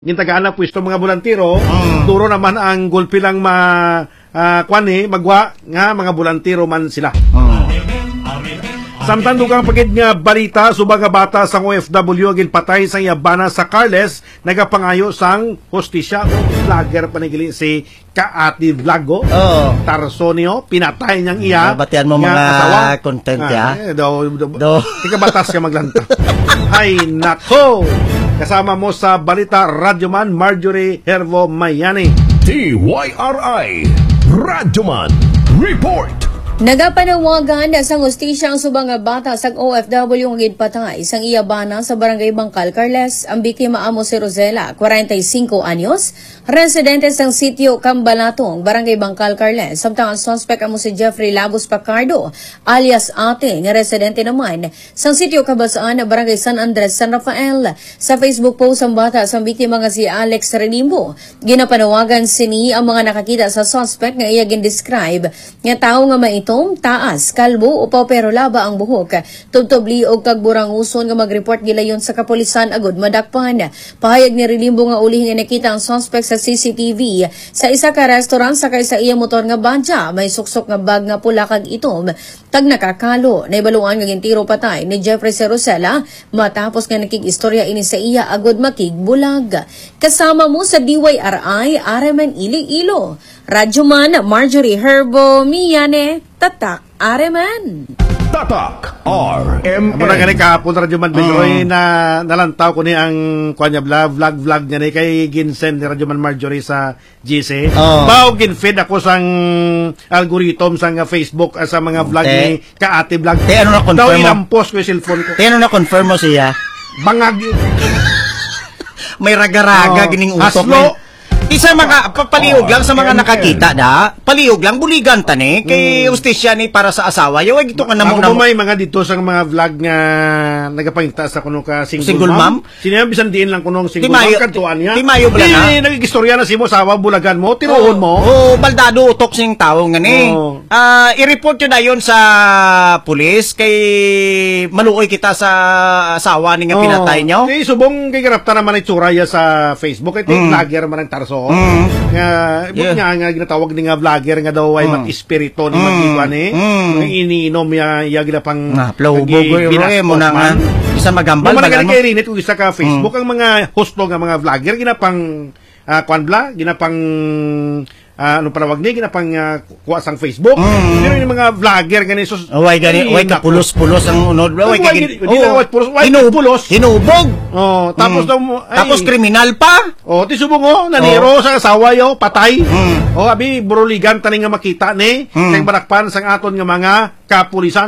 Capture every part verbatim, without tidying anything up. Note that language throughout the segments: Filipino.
gintagaan na pwesto mga bolantiro, mm. duro naman ang gulpi lang ma uh, kwani magwa nga mga bolantiro man sila. Mm. Samtang dugang pagid nga balita subang nga bata sang O F W agin patay sang yabana sa Carles nagapangayo sang hostisya o vlogger panigili si Kaati Vloggo. Oh. Tarsonio pinatay niyang iya. Batian mo mga asawa. Content ya. Ah, eh, do do. do. Tika batas ka maglanta. Ay nako. Kasama mo sa balita Radyoman Marjorie Hervo Mayani. T Y R I Radyoman Report. Nagapanawagan na sang hostisya ang subang nga bata sa O F W ang gidpatay sang iyabana sa barangay Bangkal, Carles. Ang biktima amo si Rosela, forty-five anyos, residente sang sitio Cambalatong, barangay Bangkal, Carles. Samtang ang suspect amo si Jeffrey Labus Pacardo, alias Ate, nga residente naman sang sitio Kabasaan, barangay San Andres, San Rafael. Sa Facebook post ang bata sang biktima nga si Alex Relimbo, ginapanawagan sini ang mga nakakita sa suspect nga iya gin-describe nga tao nga maito taas, kalbo, upaw pero laba ang buhok. Tubtubli o kagburanguson nga mag-report gilayon sa kapulisan agud madakpan. Pahayag ni Relimbo nga uli nga nakita ang suspect sa C C T V sa isa ka restaurant sakay sa iya motor nga banja. May suksok nga bag nga pula kag itom. Tag nakakalo. Naibaluan nga gintiro patay ni Jeffrey Rosela matapos nga nakig-istorya ini sa iya agud makigbulag. Kasama mo sa D Y R I, Areman Iloilo. Radyoman Marjorie Hervo Mayani. Tatak Areman. Tatak R M N. Muna gani kahapon Radyoman Bejoy uh. na nalantaw ko ni ang kuanya vlog vlog vlog niya ni kay ginsen ni Radyoman Marjorie sa G C. Uh. Bao ginfeed ako sang algorithm sang Facebook uh, sa mga vlog te, ni Kaati Vlog. Te ano na confirm mo? Daw ilampos ko yung cellphone ko. Te ano na confirm mo siya? Bangag. May raga-raga uh, gining utok. Haslo. Isa mga papaliog lang sa mga nakakita da. Paliog lang buligan tani kay mm. ustisya ni para sa asawa. Yo gito ka na mo na may mga dito sa mga vlog nga nagapangita sa kuno ka single, single mom. Sino bisan diin lang kuno single mom kadtuan niya. Timayo bala na. Di nagigistorya na simo sawa bulagan mo, tinuon mo. Oh, baldado utok sing tawo ngani. Oh. Uh, i-report yo dayon sa pulis kay maluoy kita sa asawa ni nga oh. pinatay nyo. Di subong kay garapta naman itsura ya sa Facebook kay mm. vlogger man ang tarso. Mm. Nga, yeah. nga, nga ginatawag ni nga vlogger nga daw ay mm. mat-espiritu ni mm. mag-iwan eh. Mm. Iniinom ya, ya ginapang ah, binaspot mo na nga. Isa magambal ba lang? Kaya rinit kung isa ka Facebook, mm. ang mga host nga mga vlogger, ginapang uh, kwanbla, ginapang Uh, ano panawag ni ginapang uh, kuha sang Facebook. Mm. Pero yung mga vlogger gani so way gani way ka pulos-pulos ang unod way ka gid. Di na way pulos, way pulos. Hinubog. Oh, tapos mm. daw ay, tapos kriminal pa. Oh, ti subong oh, naniro oh. sa asawa yo, patay. Mm. Oh, abi buruligan tani nga makita ni mm. kay barakpan sang aton nga mga kapulisan.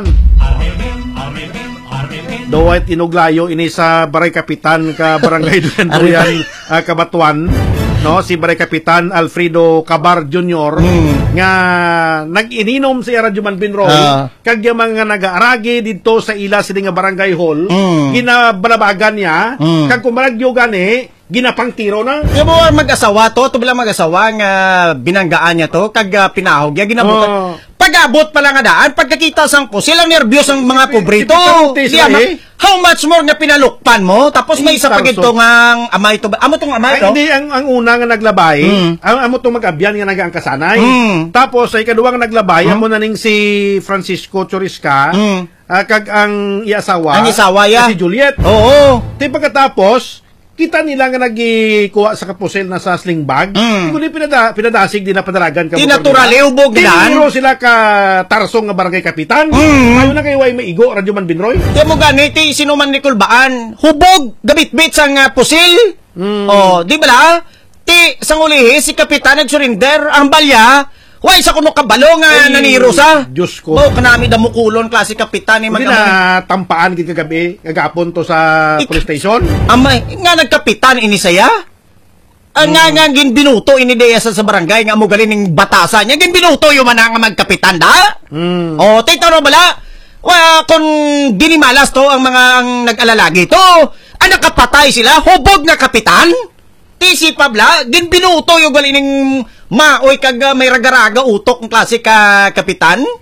Daway tinuglayo ini sa Baray Kapitan ka Barangay Duyan uh, Kabatuan. No, si Baray Kapitan Alfredo Cabar Junior mm. nga nag-ininom si Radyoman Binroy uh. kag yung mga nag-aaragi dito sa ila sila nga barangay hall mm. ginabalabagan niya mm. kag kumaragyo gani ginapang tiro na. Yung mga mag-asawa to, to bilang mag-asawa nga binanggaan niya to kag uh, pinahog niya ginabot. Oh. Pag-abot pa lang nga daan, pagkakita sang po, silang nervyos ang mga pobrito. Diya, eh. How much more nga pinalukpan mo? Tapos may isa pag ito nga amay to. Amo tong amay to? Hindi, ang, ang una nga naglabay, mm. ang, amo tong mag-abyan nga nag-angkasanay. Mm. Tapos, ay kaduwang naglabay, mm. amo na ning si Francisco Chorisca, mm. uh, kag ang iasawa, ang isawa ya? Si Juliet. Oo. Di pagkatapos, kita nila nga nagikuha sa kapusel na sa sling bag. Mm. Kung pinada, pinadasig din na padaragan ka. Tinatural, eubog nilaan. Tiniro sila ka tarsong nga barangay kapitan. Mm. Ayaw na kayo ay maigo, Radyoman Binroy. Di mo ganit, eh, sino man nikulbaan. Hubog, gabit-bit sang uh, pusil. Mm. Oh, di ba la? Ti, sang ulihi, si kapitan nag-surrender, ang balya, way sa kuno kabalo nga naniro sa. Diyos ko. Oh, kanami damukulon klase kapitan ni mag na tampaan gid kagabi, kagapon to sa Ik police station. Amay, nga nagkapitan ini saya. Ang hmm. nga nga gin binuto ini deya sa, sa barangay nga mo galing ning batasan. Nga gin binuto yo man nga magkapitan da. Hmm. Oh, tayto no bala. Wa kun ginimalas to ang mga ang nag-alalagi to. Ang nakapatay sila, hubog nga kapitan. Ti si Pabla, gin binuto yo galing ning maoy kag uh, may raga-raga utok ng klase ka kapitan.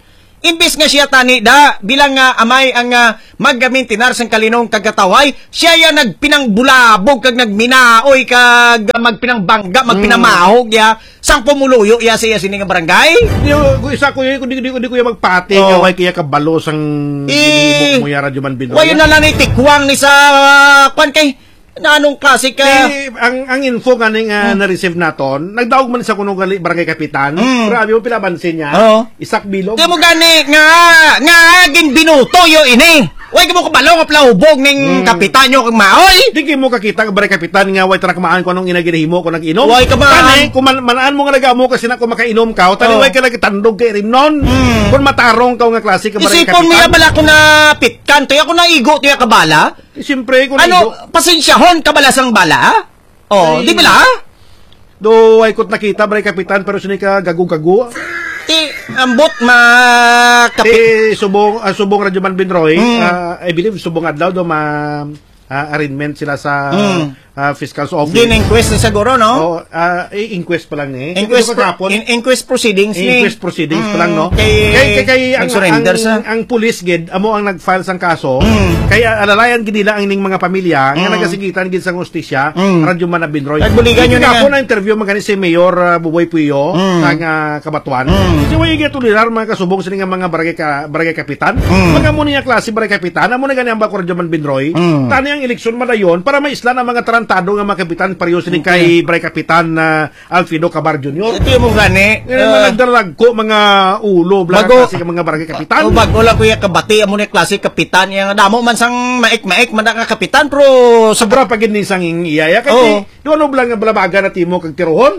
Imbis nga siya tani da, bilang nga amay ang uh, maggamintinar sang kalinong kagataway, siya ya nagpinangbulabog kag nagminaoy kag uh, magpinangbangga, magpinamahog ya, sang pumuluyo ya siya sini nga barangay. Di ko isa ko yun, kundi kundi ko yung magpati, Oh. kaway kaya kabalo sang ginibok mo ya Radyo Man Binoy. Wayo na lang ni tikwang ni sa uh, kwan kay na anong klase ka. Eh, ang ang info kaning uh, na-receive naton, nagdaog man sa kuno gali barangay kapitan. Mm. Grabe mo pilabansin niya. Oo. Isak bilog. Di mo gani nga nga gin binuto yo ini. Way mo kabalo nga plahubog ning Mm. kapitan yo kag maoy. Di mo kakita ka barangay kapitan nga way tanak maan ko anong ginagirihimo ko nag-inom. Way ka maan. Kani kung man, manaan mo nga nagamo kasi na kung makainom ka, tani Oo. way ka nagtandog kay rimnon. Mm. Kung matarong ka nga klase ka barangay Isipon mo ya kapitan. bala ko na pitkan to ako na igo to ya kabala. Siyempre kung Ano, igo- pasensyahon kabala sang bala? Oh, Ay. di bala? do ay kot nakita barangay kapitan pero sini ka gagu-gagu. Ti ambot makapit. Eh, subong, uh, subong Radyo Man Binoy, Mm. uh, I believe subong adlaw do ma uh, arraignment sila sa Mm. uh, fiscal's office. Din-inquest na siguro, no? Oh, uh, eh, inquest pa lang ni. Inquest, Ito kahapon, in, inquest proceedings ni. inquest proceedings pa lang, no? Mm, Kay, kay, kay, kay ang, ang, nag-surrender sa. ang, police gid, amo ang nag-file sang kaso, Mm. kaya alalayan gid nila ang ining mga pamilya, nga Mm. nagasigitan gid sang hustisya, Mm. Radyo Man Binoy. Nagbuligan yun Ito nga. ako na interview magani si Mayor uh, Buboy Puyo, Mm. sang uh, Kabatuan. Mm. Si Way tulirar mga kasubong sila nga mga barangay, ka, barangay kapitan. Mm. Mga mo niya klase barangay kapitan, amo na gani ang bako Radyo Man Binoy. Mm. Tani ang eleksyon madayon para maisla ng mga tarantado nga mga kapitan pareho sila kay barangay kapitan na Alfredo Cabar Junior Ito yung mga gani. Ngayon mga nagdarag ko mga ulo bla Bago- kasi mga barangay kapitan. O bago lang kuya kabati amo ni klase kapitan yang damo man sang maik-maik man nga kapitan pero Sobra pa gid ni sang iyaya Oo. kasi do ano blang nga balabaga na timo kag tirohon.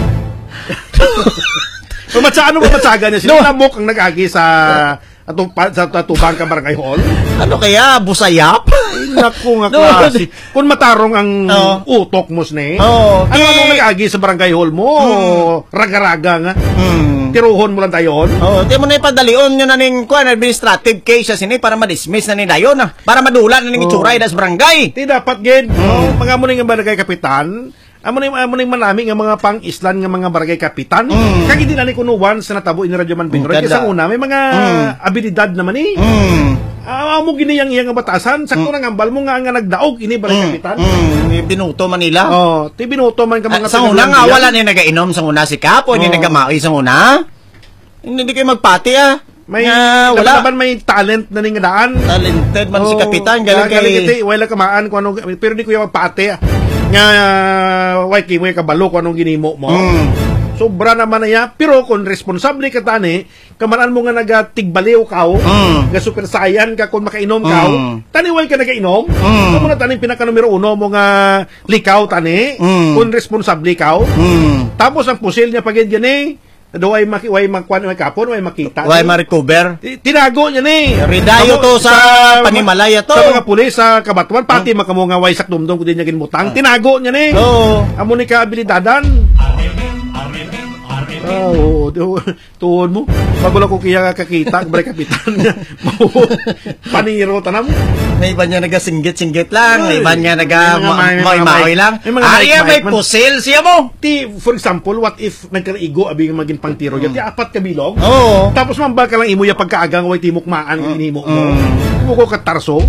Pamatsa ano pamatsaga niya sila No. lamok ang nag-agi sa atong pa- sa atubang ka barangay hall. ano kaya busayap? Naku nga No. klase. Kung matarong ang Oo. utok mo sne. Oo. Ano Eh. anong nag-agi sa barangay hall mo? Raga-raga nga. Hmm. Tirohon mo lang tayon. Oh, di mo na ipadalion yun na ning kuan administrative case sa sini para ma-dismiss na ni dayon na para madula na ning Oh. itsuray das barangay. Di dapat gid. Oh, mga mo nga barangay kapitan. Amo ning amo ning manami nga mga pang-islan nga mga barangay kapitan. Mm. Kag hindi na ni kuno once na natabo in Radyo Man Binoy. Mm, Kasi kada. ang una may mga Mm. abilidad naman eh. Hmm. Ah, mo giniyang iyang nga batasan. Sakto na ngambal mo nga nga nagdaog ini barangay kapitan. Hmm. Binuto Manila. Oh, ti binuto man ka Ah, mga sa una nga taga-Landian. wala ni nagainom sa una si Kapo, ni Oo. nagamaoy sa una. Hindi di kayo magpati ah. May Nga, wala. naman may talent na ning daan. Talented man si Oo, kapitan galing nga, galing kay kiti, wala kamaan ko ano pero di ko yung magpate. ah. Nga why kay mo yung kabalo ko anong ginimo mo. Mm. Sobra naman na ya, pero kung responsable ka tani, kamaran mo nga nagatigbaliw ka, Mm. nga super saiyan ka kung makainom ka, Mm. taniway ka nagainom, Mm. ito mo na tani pinaka numero uno mo nga likaw tani, Mm. kung responsable ka, Hmm. tapos ang pusil niya pagid yan eh, do ay maki way magkuan way kapon way makita. Why ni. ma-recover? Ti- Tinago niya ni. Ridayo Tamo- to sa Panimalaya to. Sa mga pulis sa Kabatuan, pati makamo nga way sakdumdum ko din niya ginmutang. Tinago niya ni. Oo. Amo ni ka abilidadan. Ah, oo. Oh, tuon mo. Bago lang ko kaya kakita, balik kapitan niya. Paniro, tanam. May iba niya naga-singgit-singgit lang. May iba niya May mga- may mga naga-maoy-maoy mic- lang. may mga Ariya, mic- may mic man. pusil siya mo. Ti, for example, what if nagkaigo abi nga maging pangtiro yan? Ti, apat ka bilog. Oo. Tapos mambal ka lang imo ya pagkaagang way timok maan mm. inimo mo. Mm. Imo ko katarso.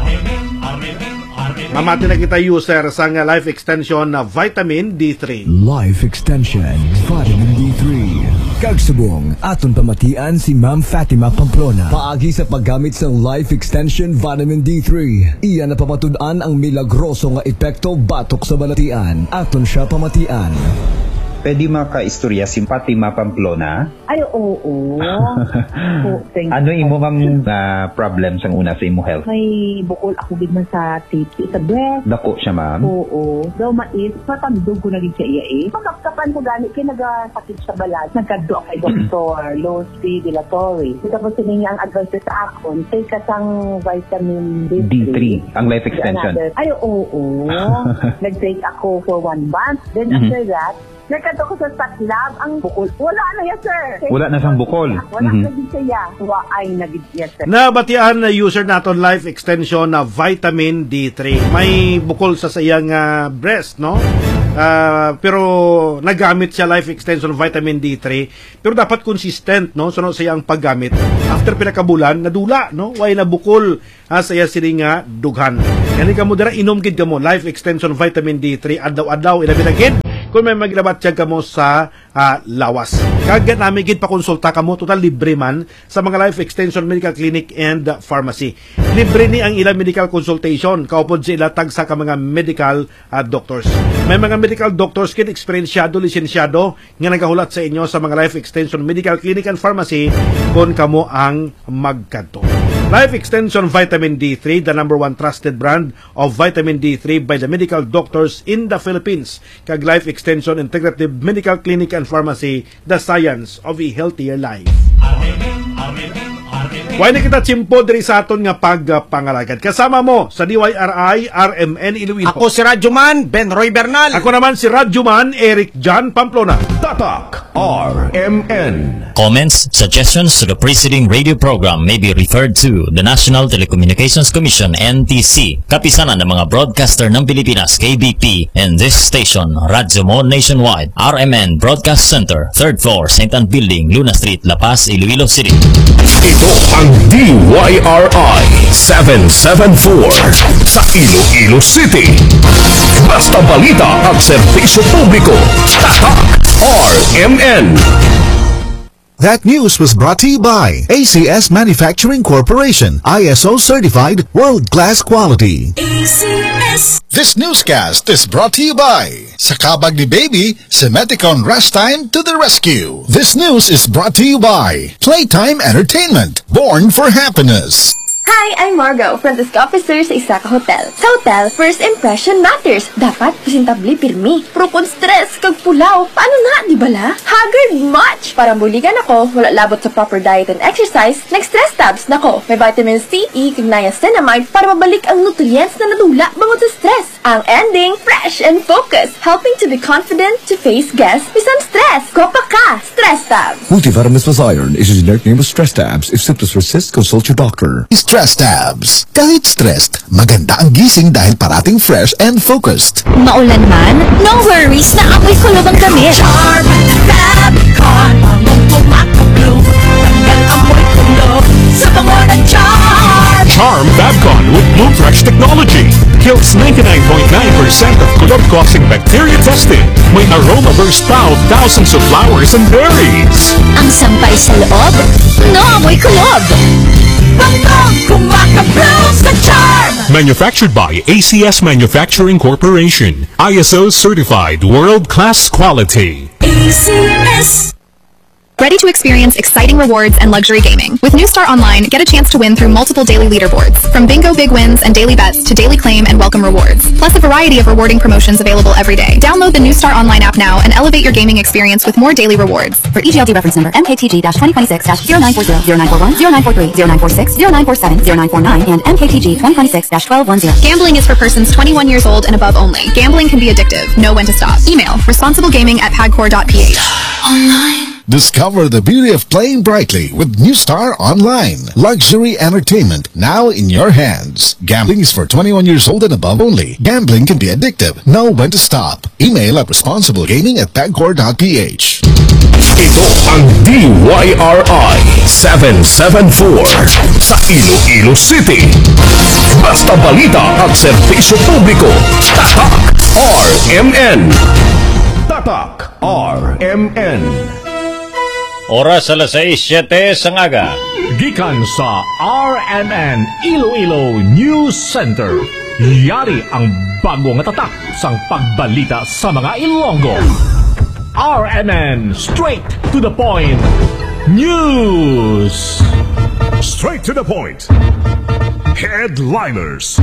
Mamati na kita user sa nga life extension na vitamin D three. Life Extension Vitamin D three. Kagsubong aton pamatian si Ma'am Fatima Pamplona. Paagi sa paggamit ng Life Extension Vitamin D three. Iyan na pamatud-an ang milagroso nga epekto batok sa balatian. Aton siya pamatian. Pwede maka-istorya si Fatima Pamplona? Ay, oo. Oo, thank Ano you. imo ma'am uh, problem sa una sa imo health? May bukol ako bigman sa titi, sa breast. Dako siya ma'am? Oo. Daw mais, matandog ko na rin siya iya eh. Pagkakapan ko gani, kaya nagasakit sa balat. Nagkado kay Doktor Losby de la Torre. Tapos sila niya ang advice sa akon, take ka sang vitamin D three. D three, ang life extension. Another- Ay, oo. Nag-take ako for one month. Then Mhm. after that, nagkado ko sa stat lab, ang bukol. Wala na yan, sir. Wala na sang bukol. Wala Mhm. na din siya. Wa ay nagid yes, sir. Nabatian na user naton life extension na vitamin D three. May bukol sa sayang uh, breast, no? Uh, pero nagamit siya life extension vitamin D three. Pero dapat consistent, no? So, no, sa iyang paggamit. After pinakabulan, nadula, no? Way na bukol ha, sa iya sini nga dughan. Yan ka mo dira, inom gid ka mo life extension vitamin D three. Adlaw-adlaw, ilabinagin. Kung may maglabat siya ka mo sa uh, lawas. Kagad namin gid pakonsulta ka mo, total libre man sa mga life extension medical clinic and pharmacy. Libre ni ang ilang medical consultation. Kaupod sa ilatag sa ka mga medical uh, doctors. May mga medical doctors kid eksperyensyado, lisensyado nga nagahulat sa inyo sa mga life extension medical clinic and pharmacy kung kamo ang magkadto. Life Extension Vitamin D three, the number one trusted brand of vitamin D three by the medical doctors in the Philippines. Kag Life Extension Integrative Medical Clinic and Pharmacy, the science of a healthier life. Why na kita tsimpo diri sa aton nga pagpangalagad. Kasama mo sa D Y R I R M N Iloilo. Ako si Radyoman, Ben Roy Bernal. Ako naman si Radyoman, Eric John Pamplona. Tatak R M N. Comments, suggestions to the preceding radio program may be referred to the National Telecommunications Commission N T C, kapisanan ng mga broadcaster ng Pilipinas K B P, and this station, Radyo Mo Nationwide, R M N Broadcast Center, third floor, Saint Anne Building, Luna Street, La Paz, Iloilo City. Ito ang D Y R I seven seven four sa Iloilo City. Basta balita at serbisyo publiko. Tatak R M N. That news was brought to you by A C S Manufacturing Corporation, I S O certified, world-class quality. A C S. This newscast is brought to you by Sakabag ni Baby, Semeticon Rest Time to the rescue. This news is brought to you by Playtime Entertainment, born for happiness. Hi, I'm Margo, front desk officer sa Isaka Hotel. Sa hotel, first impression matters. Dapat presentably pirmi. Pero kung stress kag pulaw, paano na, di bala? Haggard much! Para muligan ako, wala labot sa proper diet and exercise, nag-stress tabs nako. May vitamin C, E, kag niacinamide para mabalik ang nutrients na nadula bangod sa stress. Ang ending, fresh and focused, helping to be confident to face guests with some stress. Kopa ka! Stress tabs! Multivitamins plus iron is a generic name of Stress Tabs. If symptoms persist, consult your doctor. Stress Tabs. Kahit stressed, maganda ang gising dahil parating fresh and focused. Maulan man, no worries na amoy kulob ang damit. Charm Fabcon, pangong tumakablo. Tanggal amoy kulob sa bango ng Charm. Charm Fabcon with Bluetrax technology kills ninety-nine point nine percent of kulob-causing bacteria tested. May aroma burst out thousands of flowers and berries. Ang sampay sa loob, no amoy kulob. Bangong kumakablo sa Charm. Manufactured by A C S Manufacturing Corporation, I S O certified, world-class quality. A C S. Ready to experience exciting rewards and luxury gaming? With New Star Online, get a chance to win through multiple daily leaderboards. From bingo big wins and daily bets to daily claim and welcome rewards. Plus a variety of rewarding promotions available every day. Download the New Star Online app now and elevate your gaming experience with more daily rewards. For E G L D reference number M K T G twenty twenty-six zero nine four zero, zero nine four one, zero nine four three, zero nine four six, zero nine four seven, zero nine four nine, and M K T G twenty twenty-six twelve ten. Gambling is for persons twenty-one years old and above only. Gambling can be addictive. Know when to stop. Email responsiblegaming at pagcor dot p h. Online. Discover the beauty of playing brightly with New Star Online. Luxury entertainment now in your hands. Gambling is for twenty-one years old and above only. Gambling can be addictive. Know when to stop. Email at responsiblegaming at pagcor dot p h. Ito ang D Y R I seven seven four sa Iloilo City. Basta balita at serbisyo publiko. Tatak R M N. Tatak R M N. Oras alas sais siyete sa ngaga. Gikan sa R M N Iloilo News Center. Yari ang bagong tatak sang pagbalita sa mga Ilonggo. R M N straight to the point. News. Straight to the point. Headliners.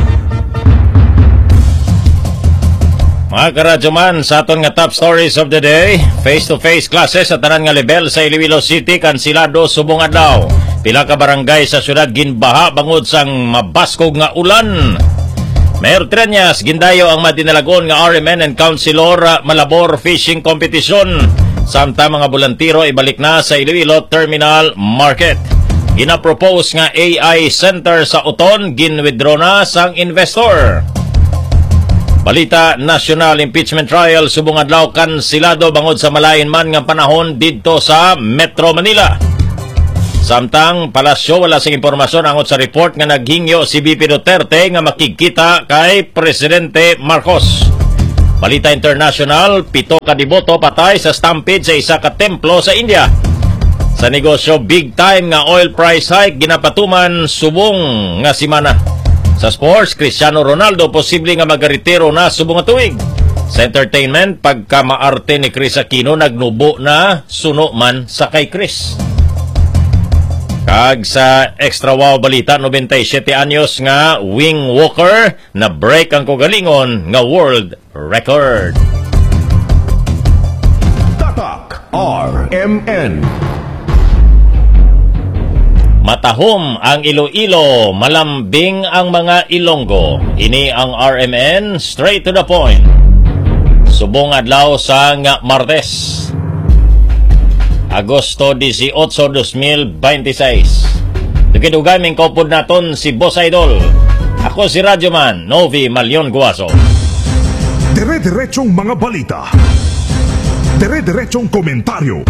Mga karadyoman, sa aton nga top stories of the day, face-to-face classes sa tanan nga level sa Iloilo City, kansilado subong adlaw. Pila ka barangay sa syudad ginbaha bangod sang mabaskog nga ulan. Mayor Treñas, gindayo ang madinalagon nga R M N and Councilor Malabor Fishing Competition. Samtang mga bolantiro ibalik na sa Iloilo Terminal Market. Gina-propose nga A I Center sa Uton, gin-withdraw na sang investor. Balita National Impeachment Trial subong adlaw kansilado bangod sa malain man nga panahon didto sa Metro Manila. Samtang palasyo wala sing impormasyon angot sa report nga naghingyo si B P Duterte nga makikita kay Presidente Marcos. Balita International, pito ka diboto patay sa stampede sa isa ka templo sa India. Sa negosyo big time nga oil price hike ginapatuman subong nga simana. Sa sports, Cristiano Ronaldo posible nga magaretiro na subong nga tuig. Sa entertainment, pagka maarte ni Chris Aquino nagnubo na suno man sa kay Chris. Kag sa extra wow balita, ninety-seven anyos nga wing walker na break ang kogalingon nga world record. Tatak R M N. Matahom ang Iloilo, malambing ang mga Ilonggo. Ini ang R M N, straight to the point. Subong adlaw sa nga Martes, Agosto eighteen, twenty twenty-six. Dugay-dugay ming kaupod naton si Boss Idol. Ako si Radyoman, Novi Malion Guaso. Dire-diretsong mga balita. Dire-diretsong komentaryo.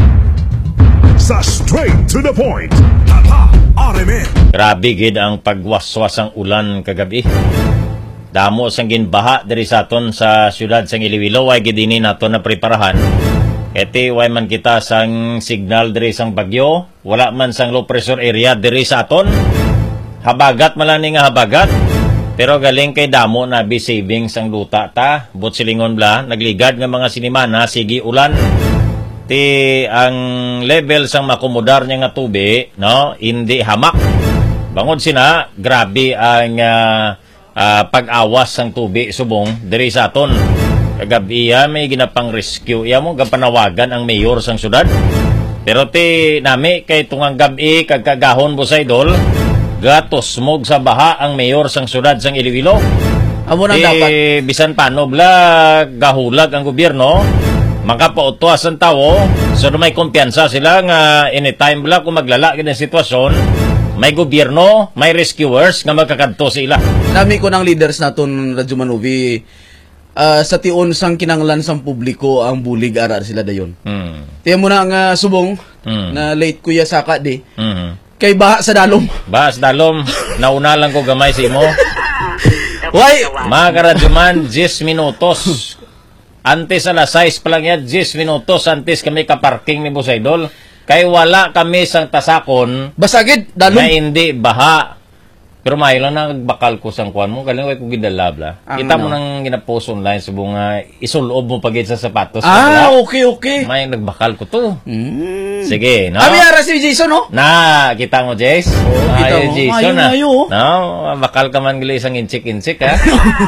Sa straight to the point. Tatak R M N. Grabe gid ang pagwaswas ang ulan kagabi. Damo sang ginbaha diri sa aton sa syudad sang Iloilo, way gid ini naton na preparahan. Eti way man kita sang signal diri sang bagyo, wala man sang low pressure area diri sa aton. Habagat malani nga habagat. Pero galing kay damo na bi saving sang luta ta, but silingon bla nagligad nga mga sinimana sige ulan. Ti ang level sang makomodar niya nga tubi, no, hindi hamak. Bangod sina, grabe ang uh, uh, pag-awas sang tubi subong diri sa aton. Kagabi ya may ginapang rescue iya mo gapanawagan ang mayor sang syudad. Pero ti nami kay tungang gabi kag kagahon Boss Idol, gatos mog sa baha ang mayor sang syudad sang Iloilo. Amo nang eh, dapat bisan paano bla gahulag ang gobyerno makapautuas ang tao, so may kumpiyansa sila nga anytime bala kung maglala ng sitwasyon, may gobyerno, may rescuers nga magkakanto sila. Nami ko ng leaders naton Radyo Manovi, uh, sa tion sang kinanglan sang publiko ang bulig arar sila dayon. Hmm. Tiyan mo na nga subong hmm. na late kuya saka di. Hmm. Kay baha sa dalom. Baha sa dalom, nauna lang ko gamay si mo. Why? Mga karadyoman, ten minutos. Antes alas sais pa lang yan, ten minutos antes kami kaparking ni Boss Idol. Kay wala kami sang tasakon. Basagid, dalom. Na hindi baha. Pero may lang nagbakal ko sang kuan mo. Galing ko kung gidalabla. Kita mo nang ginapost online sa bunga, isulob mo pagit sa sapatos. Ah, okay, okay. May nagbakal ko to. Mm. Sige, no? Ami ara si Jason, no? Na, kita mo, Jace? Oh, kita Ay, mo. Jason, Ayaw, ayaw. No, bakal ka man gili isang inchik-inchik, ha?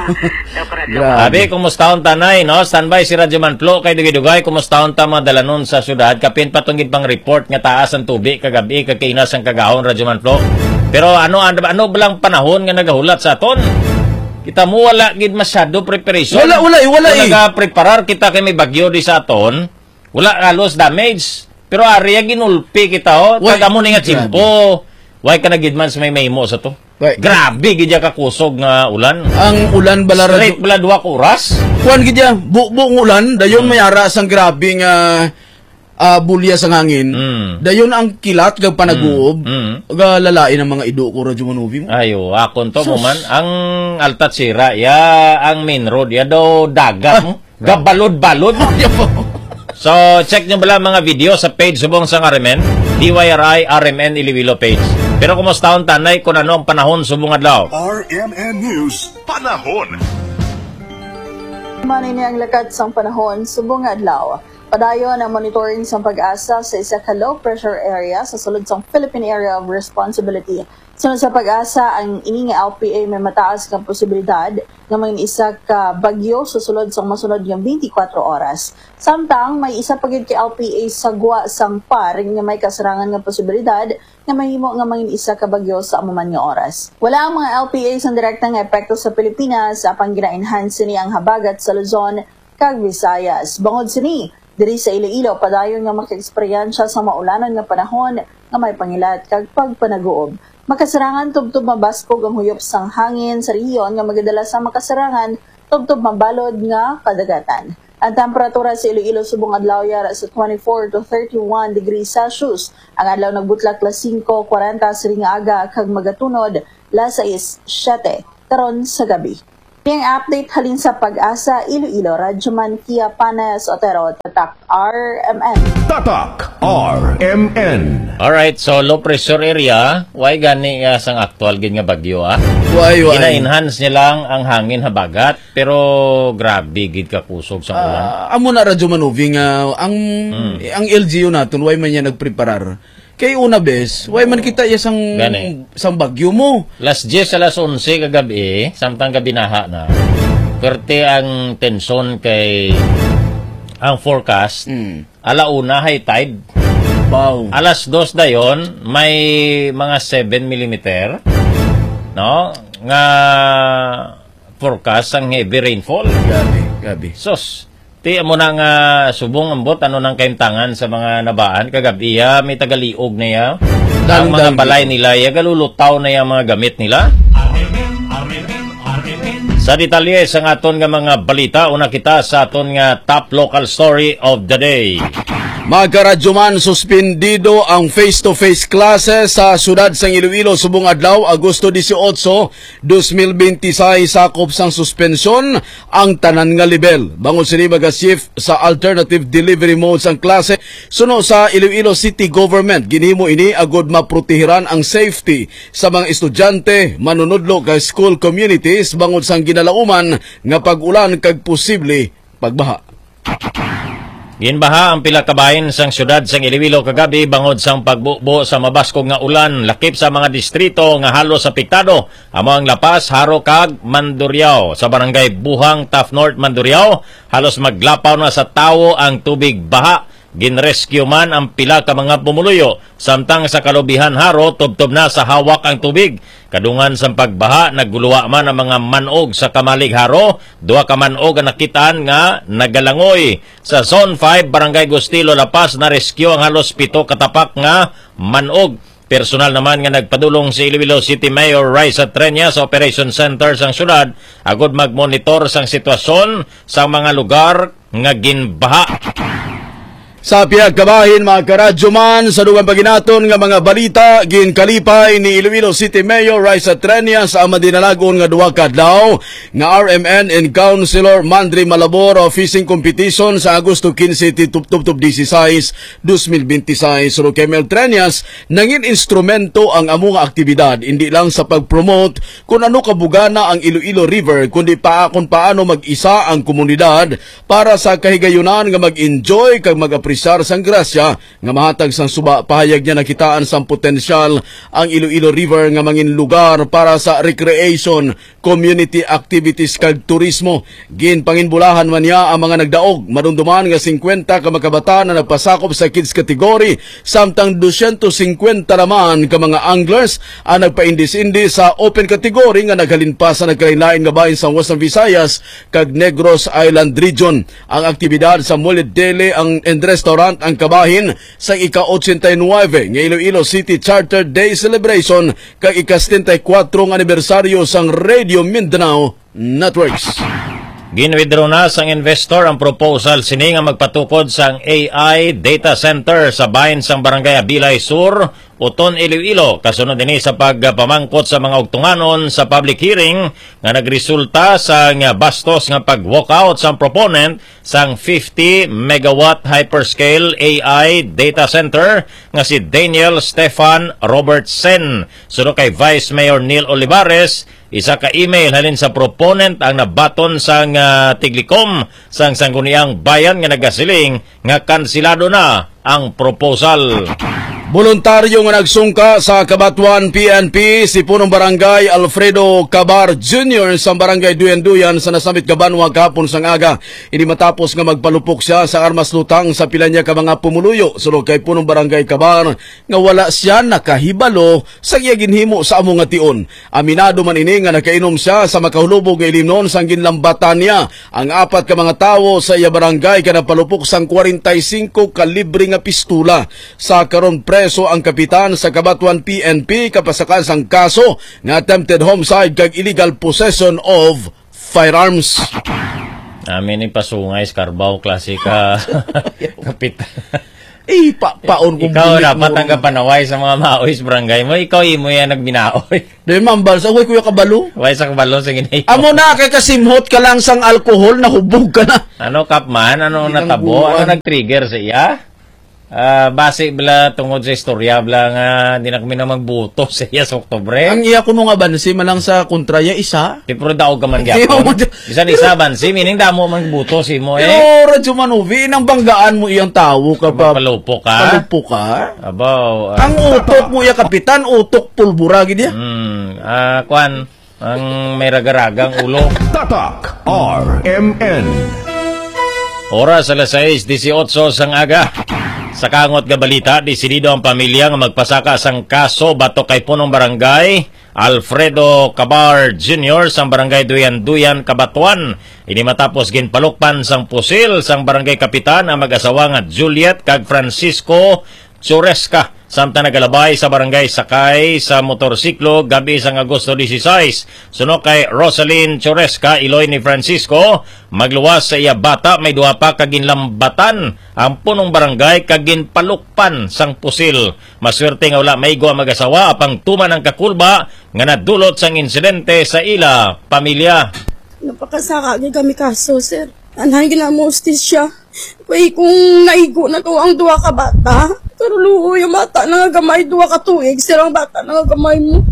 Sabi, kumustahon tanay, no? Standby si Radyoman Flo, kay dugay-dugay, kumustahon ta mga dalanon sa syudad, kapin patungid pang report nga taas ang tubig, kagabi, kakinas ang kagahon, Radyoman Flo. Pero ano, ano, ano balang panahon nga nagahulat sa aton? Kita mo wala gid masyado preparation. Wala, wala, wala eh. Naga-preparar kita kay may bagyo di sa aton, wala halos damage. Pero ariya ginulpi kita, oh. Taga mo ni nga chimpo. Why ka na gid man sa may maymo sa to? Why? Grabe gid ka kusog nga ulan. Ang ulan bala straight bala duwa ka oras. Kuan gid ya, bu-buong ulan, dayon may ara sang grabe nga uh, bulya sa hangin. Mm. Dayon ang kilat kag panaguob. Mm. Mm. Ga lalain ang mga ido ko Radyo Manovi mo. Ayo, akon to mo man ang Altat Sira ya ang main road ya do dagat mo. Ah, gabalod-balod. So, check nyo bala mga video sa page subong sa R M N, D Y R I R M N Iloilo page. Pero kumusta ang tanay kung ano ang panahon subong adlaw? R M N News, panahon. Manay niya ang lakad sang panahon subong adlaw. Padayon ang monitoring sang pag-asa sa isa ka low pressure area sa sulod sang Philippine Area of Responsibility. Sunod sa pag-asa, ang ini nga L P A may mataas kang posibilidad nga may isa ka bagyo sa sulod sang masunod nga twenty-four oras. Samtang may isa pagid ka L P A sa gwa sang par nga may kasarangan nga posibilidad nga mahimo nga may isa ka bagyo sa amuman nga oras. Wala ang mga L P A sang direktang epekto sa Pilipinas apang gina-enhance ni ang habagat sa Luzon kag Visayas. Bangod sini, diri sa Iloilo padayon nga maka-eksperyensya sa maulanan nga panahon nga may pangilat kag pagpanaguob. Makasarangan tubtub mabaskog ang huyop sang hangin sa rehiyon nga magadala sa makasarangan tubtob mambalod nga kadagatan. Ang temperatura sa Iloilo subong adlaw yara sa twenty-four to thirty-one degrees Celsius. Ang adlaw nagbutlak las five forty sa ring aga kag magatunod las six seven karon sa gabi. Yung update halin sa Pag-asa Iloilo, Radyoman Kia Panes Otero, Tatak R M N. Tatak R M N. Alright, so low pressure area, why gani uh, sang actual gin nga bagyo ah? Why, why? Gina-enhance niya lang ang hangin habagat, pero grabe gid ka kusog sa ulan. Uh, amo na radyo manuvi nga ang hmm. ang L G U naton why man niya nagpreparar. Kay una bes, why man kita ya sang Gani. sang bagyo mo. Las ten sa las eleven kagabi, samtang gabi naha na. Perte ang tension kay ang forecast. Hmm. Alauna high tide. Wow. Alas dos dayon may mga seven millimeter. No? Nga forecast ang heavy rainfall. Gabi, gabi. Sos. Ti mo nang uh, subong ambot ano nang kaimtangan sa mga nabaan kagabi ya may tagaliog na ya. Ang mga balay nila ya galulutaw na ya mga gamit nila. Sa detalye sa aton nga mga balita una kita sa aton nga top local story of the day. Magkaradyoman, suspendido ang face-to-face classes sa siyudad sang Iloilo subong adlaw Agosto eighteen, twenty twenty-six sakop sang suspensyon ang tanan nga level. Bangod sini maga-shift sa alternative delivery modes ang klase suno sa Iloilo City Government. Ginhimo ini agod maprotehiran ang safety sa mga estudyante, manunudlo kay school communities bangod sang ginalauman nga pag-ulan kag posible pagbaha. Ginbaha ang pila ka bahin sang syudad sang Iloilo kagabi bangod sang pagbubo sa mabaskog nga ulan lakip sa mga distrito nga halos apektado amo ang Lapas, Haro kag Mandurriao. Sa barangay Buhang, Taft North, Mandurriao halos maglapaw na sa tawo ang tubig baha. Ginrescue man ang pila ka mga pumuluyo samtang sa Kalubihan, Haro tubtob na sa hawak ang tubig. Kadungan sa pagbaha nagguluwa man ang mga manog sa Kamalig, Haro. Duha ka manog ang nakitaan nga nagalangoy. Sa Zone five Barangay Gustilo, Lapas na rescue ang halos pito katapak nga manog. Personal naman nga nagpadulong si Iloilo City Mayor Raisa Trenya sa Operation Center sang syudad agod magmonitor sang sitwasyon sa mga lugar nga ginbaha. Sa pihag kabahin mga karadyo man sa dugang paginaton nga mga balita ginkalipay ni Iloilo City Mayor Raisa Trenya sa madinalagon nga duha ka adlaw nga R M N and Councilor Mandri Malabor fishing competition sa Agosto fifteen tubtob sixteen, twenty twenty-six. Suro kay Mayor Trenyas nangin instrumento ang amo nga aktibidad hindi lang sa pag-promote kung ano kabugana ang Iloilo River kundi pa kung paano mag-isa ang komunidad para sa kahigayunan nga mag-enjoy kag mag Prisar sang grasya nga mahatag sang suba pahayag niya nakitaan sang potensyal ang Iloilo River nga mangin lugar para sa recreation, community activities kag turismo. Gin panginbulahan man niya ang mga nagdaog madumduman nga fifty ka makabata na nagpasakop sa kids category samtang two hundred fifty naman ka mga anglers ang nagpaindis-indis sa open category nga naghalin pa sa nagkalain-lain nga bahin sa Western Visayas kag Negros Island Region. Ang aktibidad sa Mulid Deli ang Endres Restaurant ang kabahin sa ika-eighty-nine nga Iloilo City Charter Day Celebration kag ika-seventy-four nga anibersaryo sang Radio Mindanao Networks. Ginwithdraw na sang investor ang proposal sini nga magpatukod sang A I data center sa bahin sang Barangay Abilay Sur, Uton, Iloilo. Kasunod din sa pagpamangkot sa mga ugtunganon sa public hearing nga nagresulta sa nga bastos nga pag-walkout sang proponent sang fifty megawatt hyperscale A I data center nga si Daniel Stefan Robertson. Sunod kay Vice Mayor Neil Olivares, isa ka email halin sa proponent ang nabaton sang uh, Tiglicom sang sangguniang bayan nga nagasiling nga kansilado na ang proposal. Voluntaryo nga nagsungka sa Kabatuan P N P si punong barangay Alfredo Cabar Junior sa barangay Duyan-Duyan sa nasamit Kabanwa kahapon sang aga. Ini matapos nga magpalupok siya sa armas lutang sa pila niya ka mga pumuluyo. Sulod kay punong barangay Cabar nga wala siya nakahibalo sa iya ginhimo sa amo nga tion. Aminado man ini nga nakainom siya sa makahulubog nga ilimnon sang ginlambatan niya ang apat ka mga tawo sa iya barangay ka napalupok sang forty-five kalibre nga pistula. Sa karon pre preso ang kapitan sa Kabatuan P N P kapasakan sang kaso nga attempted homicide kag illegal possession of Firearms. Amin ni pasungay Scarbaw klasika kapitan. Eh, pa paon kung ikaw dapat ang kapanaway sa mga maoy sa barangay mo. Ikaw imo yan nagbinaoy. Dahil mambal sa way kuya kabalo. Way sa kabalo sa ginay. Amo na kay kasimhot ka lang sang alcohol na hubog ka na. Ano kapman? Ano natabo? Ano nag-trigger sa iya? Uh, base bala tungod sa istorya bala nga di na kami na magbuto sa iya sa Oktubre. Ang iya ko nung abansi malang sa kontraya isa. Di pero daog ka man gyapon. Bisan isa bansi meaning damo magbuto si mo eh. Pero Radyo Manuvi nang banggaan mo iyang tawo ka pa. Palupok ka. Palupok ka. Abaw. Uh, ang utok mo iya kapitan, utok pulbura gid ya. Hmm, ah uh, kwan ang may ragaragang ulo. Tatak R M N. Oras alas sais disyotso sang aga. Sa kangot nga balita, desidido ang pamilya nga magpasaka sang kaso batok kay punong barangay Alfredo Cabar Junior sang barangay Duyan-Duyan, Cabatuan. Ini matapos ginpalukpan sang pusil sang barangay kapitan ang mag-asawa nga Juliet kag Francisco Churesca. Samtang nagalabay sa barangay sakay sa motorsiklo gabi sang Agosto dieciséis. Suno kay Rosalyn Churesca, iloy ni Francisco, magluwas sa iya bata, may duha pa kaginlambatan ang punong barangay kaginpalukpan sang pusil. Maswerte nga wala may guwa mag-asawa apang tuman ang kakulba nga nadulot sang insidente sa ila pamilya. Napakasaka kami kaso, sir. Anahin na mo siya. Kaya kung naigo na to ang duwa ka bata, pero luho yung bata na gamay, duwa ka tuig, sirang bata na gamay mo.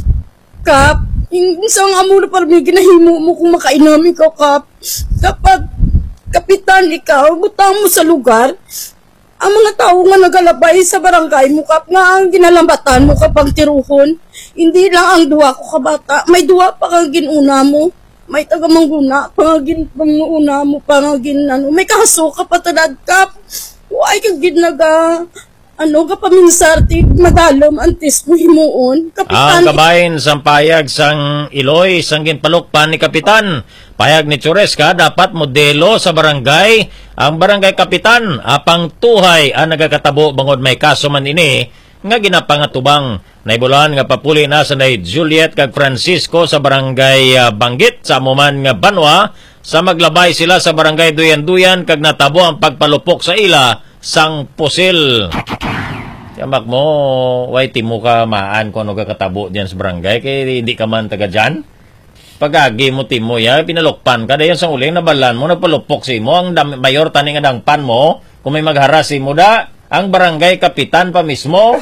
Kap, isang amo na parang may ginahimo mo kung makainom ikaw, Kap. Dapat, kapitan ikaw, butang mo sa lugar, ang mga tao nga nagalabay sa barangay mo, Kap, nga ang ginalambatan mo kapag tiruhon. Hindi lang ang duwa ko ka bata, may duwa pa kang ginuna mo. May tagamangguna, pangagin panguna mo, pangagin ano, may kaso ka patalad ka. Huwag kang ginaga, ano, kapaminsarti, madalam, antes mo himuon. Kapitan. Ang kabahin sang payag sang iloy, sang ginpalukpan ni Kapitan. Payag ni Churesca, dapat modelo sa barangay. Ang barangay Kapitan, apang tuhay ang nagakatabo bangod may kaso man ini, nga ginapangatubang. Naibulan nga papuli na sa nay Juliet kag Francisco sa barangay uh, Banggit sa amuman nga Banwa sa maglabay sila sa barangay Duyan-Duyan kag natabo ang pagpalupok sa ila sang pusil. Yamak mo, way timo ka maan kung ano kakatabo diyan sa barangay kay hindi ka man taga dyan. Pagagi mo timo ya, pinalukpan ka dayon sa uling nabalan mo nagpalupok si mo ang dam- mayor tani nga dangpan mo kung may magharas si mo da ang barangay kapitan pa mismo.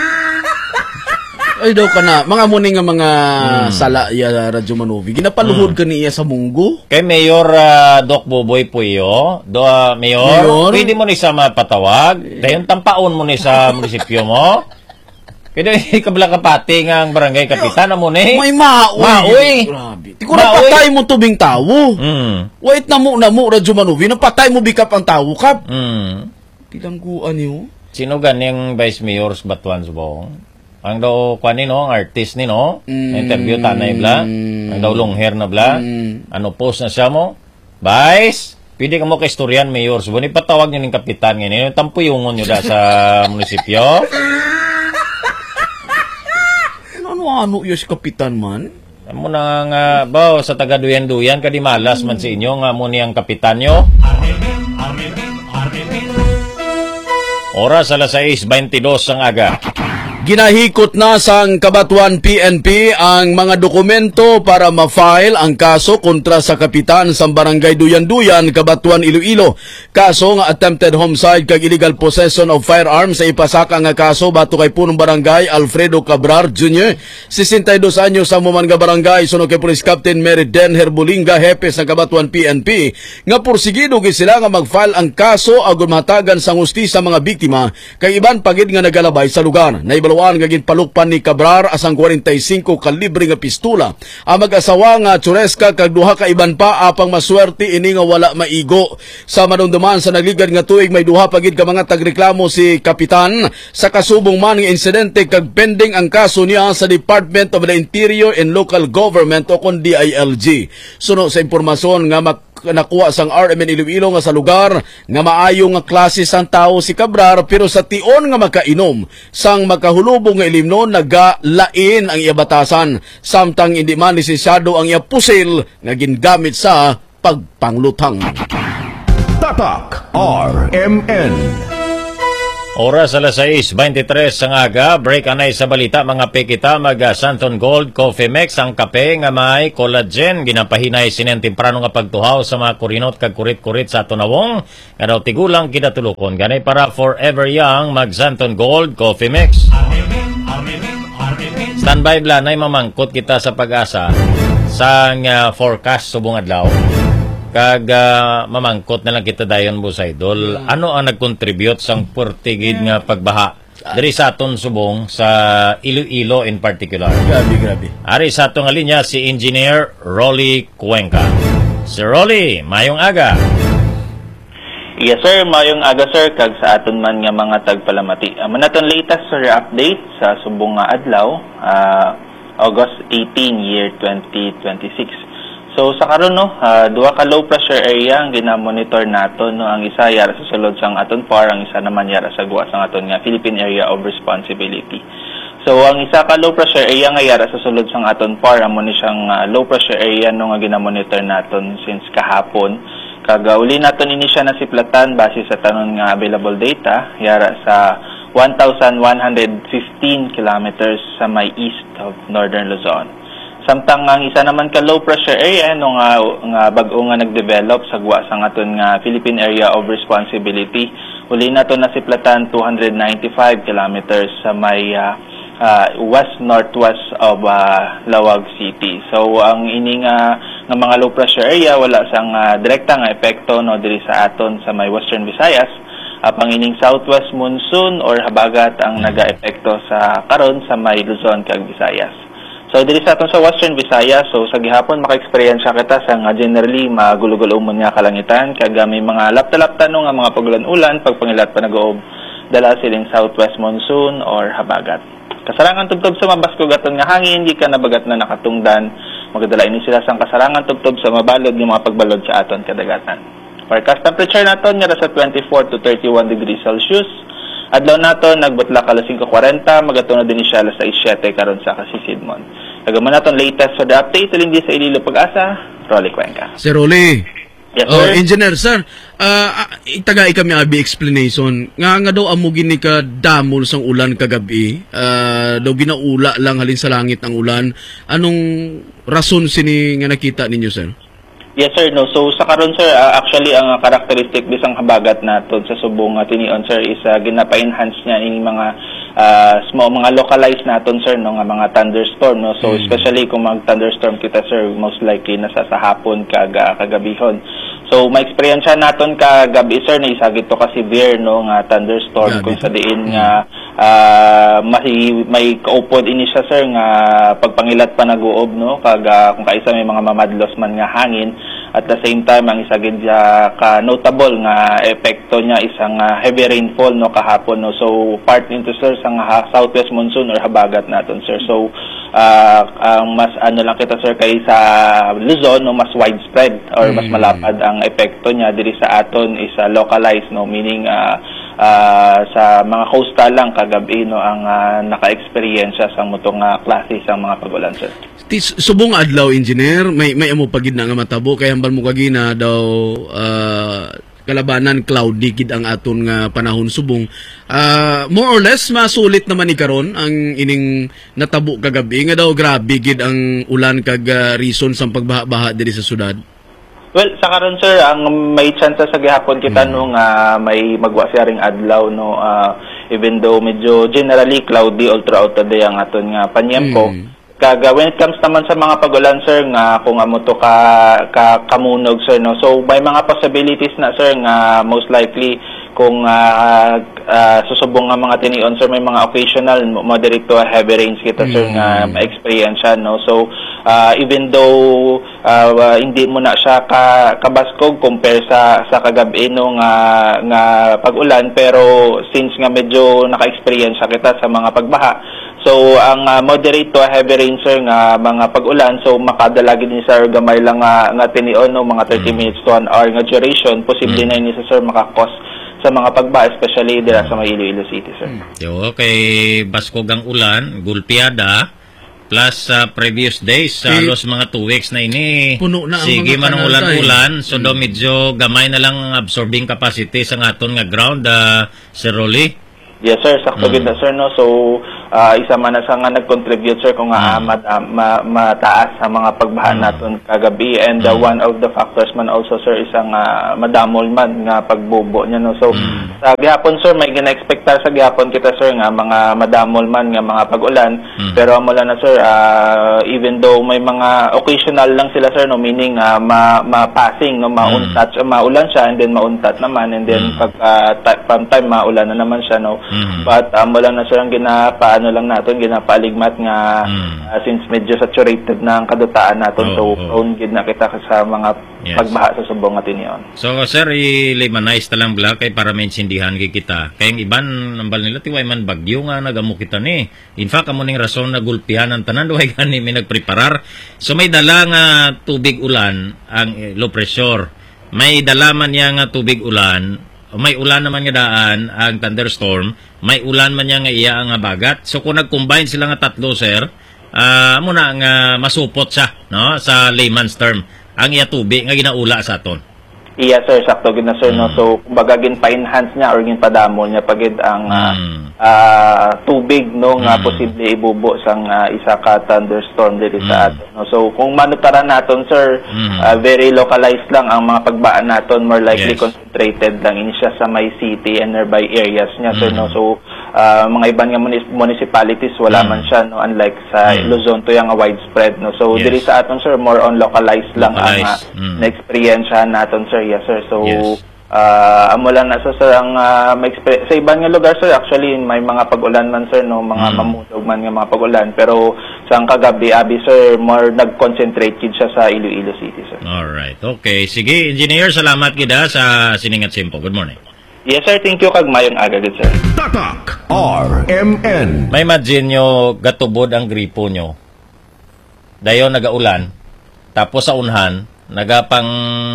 Ay daw ka na, mga muni nga mga hmm. sala ya Radyo Manuvi, ginapaluhod hmm. ka niya sa munggo? Kay Mayor uh, Doc Boboy Puyo, do uh, Mayor, Mayor, pwede mo ni sa mapatawag, dayon tampaon mo ni sa munisipyo mo. Kaya ikabla kapati nga ang barangay kapitan na mo ni. May maoy. Maoy. Grabe. Di ko napatay mo tubing tawo. Mm. Wait na mo na mo, Radyo Manuvi, napatay mo bikap ang tawo, Kap. Mm. Tilangguan niyo. Sino ganing Vice Mayor sa Batuan Subong? Ang daw kuan ni no, ang artist ni no, mm. interview tanay bla, ang daw long hair na bla, mm. ano post na siya mo, Vice, pwede ka mo ka istoryan Mayor, so ni patawag niyo ning kapitan ngayon, tampuyungon niyo da sa munisipyo. Ano-ano yung si kapitan man? Amo na nga, baw, sa taga Duyan-Duyan, kadi malas man sa inyo, nga mo niyang kapitan nyo. Oras alas sais beintidós ang aga. Ginahikot na sang Cabatuan P N P ang mga dokumento para ma-file ang kaso kontra sa kapitan sa barangay Duyan-Duyan, Cabatuan, Iloilo. Kaso nga attempted homicide kag illegal possession of firearms sa ipasaka nga kaso bato kay punong barangay Alfredo Cabrar Junior sesentidós anyos sa muman nga barangay suno kay Police Captain Mary Den Herbolinga, hepe sa Cabatuan P N P, nga porsigido gid sila nga mag-file ang kaso agon matagan sang hustisya mga biktima kay iban pagid nga nagalabay sa lugar. Naibalo ang gagin palukpan ni Cabrar asang forty-five kalibre nga pistola. Ang mag-asawa nga Churesca kag duha ka iban pa apang maswerte ini nga wala maigo. Sa manunduman sa nagligad nga tuig may duha pagid ka mga tagreklamo si kapitan sa kasubong man nga insidente kag pending ang kaso niya sa Department of the Interior and Local Government o kon D I L G. Suno sa impormasyon nga mak nakuha sang R M N Iloilo nga sa lugar nga maayo nga klase sang tao si Cabrar pero sa tion nga makainom sang makahulubong nga ilimnon nagalain ang iya batasan samtang hindi man lisensyado ang iya pusil nga gingamit sa pagpanglutang. Tatak R M N. Oras alas sais twenty-tres ang aga, break anay sa balita mga pekita mag uh, Santon Gold Coffee Mix ang kape nga may collagen ginapahinay sinen temprano nga pagtuhaw sa mga kurinot kag kurit-kurit sa tunawong nga daw tigulang kidatulukon ganay para forever young mag Santon Gold Coffee Mix. Standby blanay mamangkot kita sa pag-asa sa uh, forecast subong adlaw. Kag uh, mamangkot na lang kita dayon Boss Idol. Ano ang nag-contribute sang puertigid nga pagbaha diri sa aton subong sa Iloilo in particular? Grabe, grabe. Ari sa aton nga linya si Engineer Rolly Cuenca. Si Rolly, mayong aga. Yes sir, mayong aga sir kag sa aton man nga mga tagpalamati. Uh, manaton latest sir update sa subong nga adlaw, uh, August eighteenth, year twenty twenty-six. So sa karon no, uh, duha ka low pressure area ang ginamonitor naton no, ang isa yara sa sulod sang aton par, ang isa naman yara sa guwa sang aton nga Philippine Area of Responsibility. So ang isa ka low pressure area nga yara sa sulod sang aton par amo ni siyang uh, low pressure area no nga ginamonitor naton since kahapon. Kag uh, uli naton ini siya nasiplatan base sa tanon nga available data yara sa one thousand one hundred fifteen kilometers sa may east of Northern Luzon. Samtang ang isa naman ka low pressure area no nga, nga bag-o nga nagdevelop sa guwa sang aton nga Philippine Area of Responsibility, uli nato nasiplatan two hundred ninety-five kilometers sa may uh, uh, west northwest of uh, Lawag City. So ang ini nga, nga mga low pressure area wala sang uh, direkta nga epekto no diri sa aton sa may Western Visayas. Apang ining southwest monsoon or habagat ang naga-epekto sa karon sa may Luzon kag Visayas. So diri sa aton sa Western Visayas, so sa gihapon maka-experience kita sa nga generally magulo-gulo mo nga kalangitan kag may mga lapta-lapta no nga mga pagulan-ulan pagpangilat pa nag-oob dala siling southwest monsoon or habagat. Kasarangan tubtob sa mabaskog aton nga hangin gikan nabagat na nakatungdan, magadala ini sila sang kasarangan tubtob sa mabalod nga mga pagbalod sa aton kadagatan. Forecast temperature naton nga sa twenty-four to thirty-one degrees Celsius. Adlaw nato nagbutla alas five forty, magaton na din siya alas six seven karon sa Kasisidmon. Kagaman naton latest for the update lindi sa Iloilo Pag-asa, Rolly Cuenca. Sir Rolly. Yes, oh, sir. Engineer sir, uh, itaga kami abi explanation. Nga nga daw amo gini ka damol sang ulan kagabi. Uh, daw ginaula lang halin sa langit ang ulan. Anong rason sini nga nakita ninyo sir? Yes sir, no. So sa karon sir, uh, actually ang uh, characteristic bisang habagat naton sa subong uh, tinion sir is uh, ginapa-enhance niya ini mga uh, small mga localized naton sir no nga mga thunderstorm no. So mm. especially kung mag thunderstorm kita sir, most likely nasa sa hapon kag uh, kagabihon. So ma-experience naton kagabi sir na isa gito ka severe no nga thunderstorm yeah, kung sa diin nga uh, may may kaupod ini siya sir nga pagpangilat pa nag-uob no kag uh, kung kaisa may mga mamadlos man nga hangin. At the same time, ang isa gid ka notable nga epekto niya isang uh, heavy rainfall no kahapon no. So part into sir sa uh, southwest monsoon or habagat naton sir. So uh, ang mas ano lang kita sir kay sa Luzon no mas widespread or mas malapad ang epekto niya diri sa aton is uh, localized no, meaning uh, uh, sa mga coastal lang kagabi no ang uh, naka-experience sa mutong uh, klase sa mga pagulan sir. Tis, subong adlaw engineer, may may amo pagid na nga matabo kay hambal mo kagina daw uh, kalabanan cloudy gid ang aton nga panahon subong. Uh, more or less masulit naman ni karon ang ining natabo kagabi nga daw grabe gid ang ulan kag uh, reason sa pagbaha-baha diri sa syudad. Well, sa karon sir, ang may chance sa gihapon kita mm. no nga may magwa siya ring adlaw no uh, even though medyo generally cloudy all throughout the day ang aton nga panyempo. Mm. Kaga when it comes naman sa mga pagulan sir nga kung amo to ka, ka kamunog sir no, so may mga possibilities na sir nga most likely kung uh, uh, susubong nga mga tinion sir may mga occasional moderate to heavy rains kita sir mm. nga ma-experience no. So uh, even though uh, uh, hindi mo na siya ka kabaskog compare sa sa kagabi no nga nga pag-ulan, pero since nga medyo naka-experience kita sa mga pagbaha, So ang uh, moderate to heavy rain sir nga mga pag-ulan, so makadalagi din sir gamay lang nga, nga tinion no mga thirty mm. minutes to an hour nga duration, posible mm. na ini sir makakos sa mga pagba, especially dira sa may Iloilo City sir. Yo, kay baskog ang ulan, gulpiada plus sa uh, previous days sa uh, halos mga two weeks na ini. Puno na ang sige mga man ang ulan-ulan, so mm. do medyo gamay na lang ang absorbing capacity sa aton nga ground, uh, Sir Rolly. Yes sir, sakto gid na sir no. So uh, isa man na sa nga nag-contribute sir kung nga mm. mat, uh, ma, mataas sa mga pagbaha mm. naton kagabi, and uh, mm. one of the factors man also sir isang uh, madamol man nga pagbubo niya no. So mm. sa gihapon sir may gina-expectar sa gihapon kita sir nga mga madamol man nga mga pag-ulan, mm. pero amo lang na sir uh, even though may mga occasional lang sila sir no, meaning uh, ma, ma-passing no, mauntat mm. maulan siya and then mauntat naman, and then mm. pag uh, from time maulan na naman siya no. Mm-hmm. But amo um, lang na sir ang ginapaano lang natin, ginapaligmat nga mm. uh, since medyo saturated na ang kadutaan natin, oh, so oh. prone gid na kita sa mga yes. pagbaha sa subong atin yon. So sir, i-limanize ta lang bla kay para maintindihan kay kita. Kay ang iban nambal nila tiway man bagyo nga nagamo kita ni. In fact amo ning rason na gulpihan ang tanan duhay gani may nagpreparar. So may dala nga tubig ulan ang eh, low pressure. May dala man niya nga tubig ulan. May ulan naman nga daan ang thunderstorm, may ulan man niya nga iya nga bagat. So kung nag-combine sila nga tatlo sir, uh, muna nga masupot siya no sa layman's term ang iya tubig nga ginaula sa aton. Iya sir, sakto gid na sir mm. no. So kumbaga gin pa-enhance niya or gin padamol niya pagid ang uh, mm. uh, tubig no nga mm. posible ibubo sang uh, isa ka thunderstorm diri mm. sa aton no. So kung manutaran naton sir, mm. uh, very localized lang ang mga pagbaan naton, more likely yes. concentrated lang ini siya sa may city and nearby areas niya mm. sir no. So uh, mga ibang nga municipalities wala mm. man siya no, unlike sa mm. Luzon to yang widespread no. So yes. diri sa aton sir more on localized lang localized. ang uh, mm. na-experience naton sir. Yes sir. So yes. uh, amo lang na sir ang uh, sa ibang nga lugar sir, actually may mga pag-ulan man sir no, mga mm. mamudog man nga mga pag-ulan, pero sa kagabi abi sir more nag-concentrate kid siya sa Iloilo City sir. All right. Okay, sige engineer, salamat gida sa siningat simpo. Good morning. Yes sir, thank you kag mayong aga gid sir. Tatak R M N. May imagine nyo gatubod ang gripo nyo. Dayon nagaulan, tapos sa unhan nagapang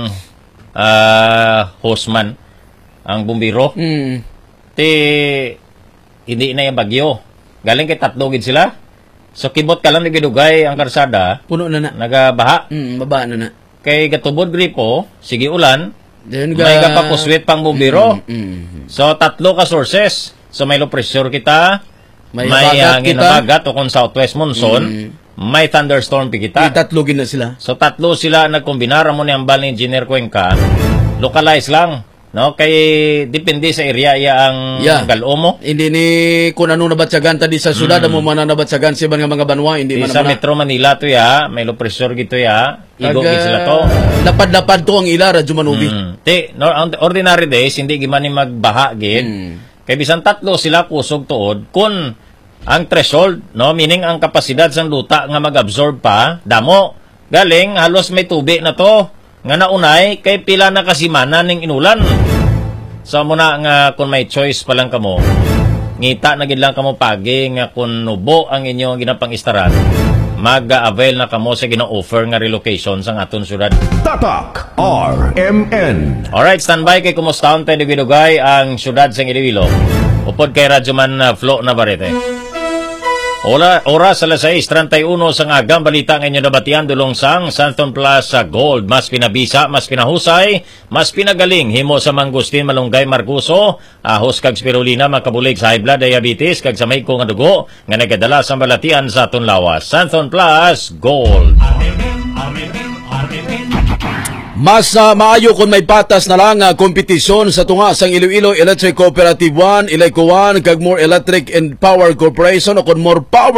uh, hostman ang bumbiro. Mm. Ti hindi na yung bagyo. Galing kay tatlo gid sila. So kibot ka lang nagidugay ang karsada. Puno na na. Nagabaha. Mm, baba na na. Kay gatubod gripo, sige ulan. Then ga... may kapapuswit pang bumbiro. Mm, mm. So tatlo ka sources. So may low pressure kita, may, may hangin na bagat o kung southwest monsoon. Mm. May thunderstorm pi kita. May tatlo gina sila. So tatlo sila nagkombinar mo ni ang bal ni Engineer Cuenca. Localize lang, no? Kay depende sa area ya ang yeah. galomo. Hindi ni kung ano nabatsagan ta di sa syudad mm. mo man nabatsagan sa mga mga banwa, hindi man sa Metro Manila to ya, may low pressure gito ya. Igo gid sila to. Lapad-lapad to ang ila Radyo Manubi. Mm. Ti no, ordinary days hindi gimani magbaha gid. Mm. Kay bisan tatlo sila kusog tuod kun ang threshold, no, meaning ang kapasidad sa luta nga mag-absorb pa, damo. Galing halos may tubig na to. Nga naunay kay pila na kasimana ning inulan. So muna nga kung may choice pa lang kamo, ngita na gid lang kamo pagi nga kung nubo ang inyong ginapang-istaran, mag-avail na kamo sa gina-offer nga relocation sa aton syudad. Tatak R M N. Alright, standby kay kumusta ang tayo nagidugay ang syudad sa Iloilo. Upod kay Radyoman uh, Flo Navarrete. Ola, oras alas sais treinta y uno sa agang balita ng inyong nabatian dulong sang Santon Plaza Gold. Mas pinabisa, mas pinahusay, mas pinagaling. Himo sa Mangustin Malunggay Marcuso, ahos kag spirulina makabulig sa high blood diabetes kag sa may kong dugo nga nagadala sa balatian sa aton lawas. Santon Plaza Gold. Mas uh, maayo kung may patas na lang uh, kompetisyon sa tunga sang Iloilo Electric Cooperative one, Ilayco one, kag More Electric and Power Corporation o kung More Power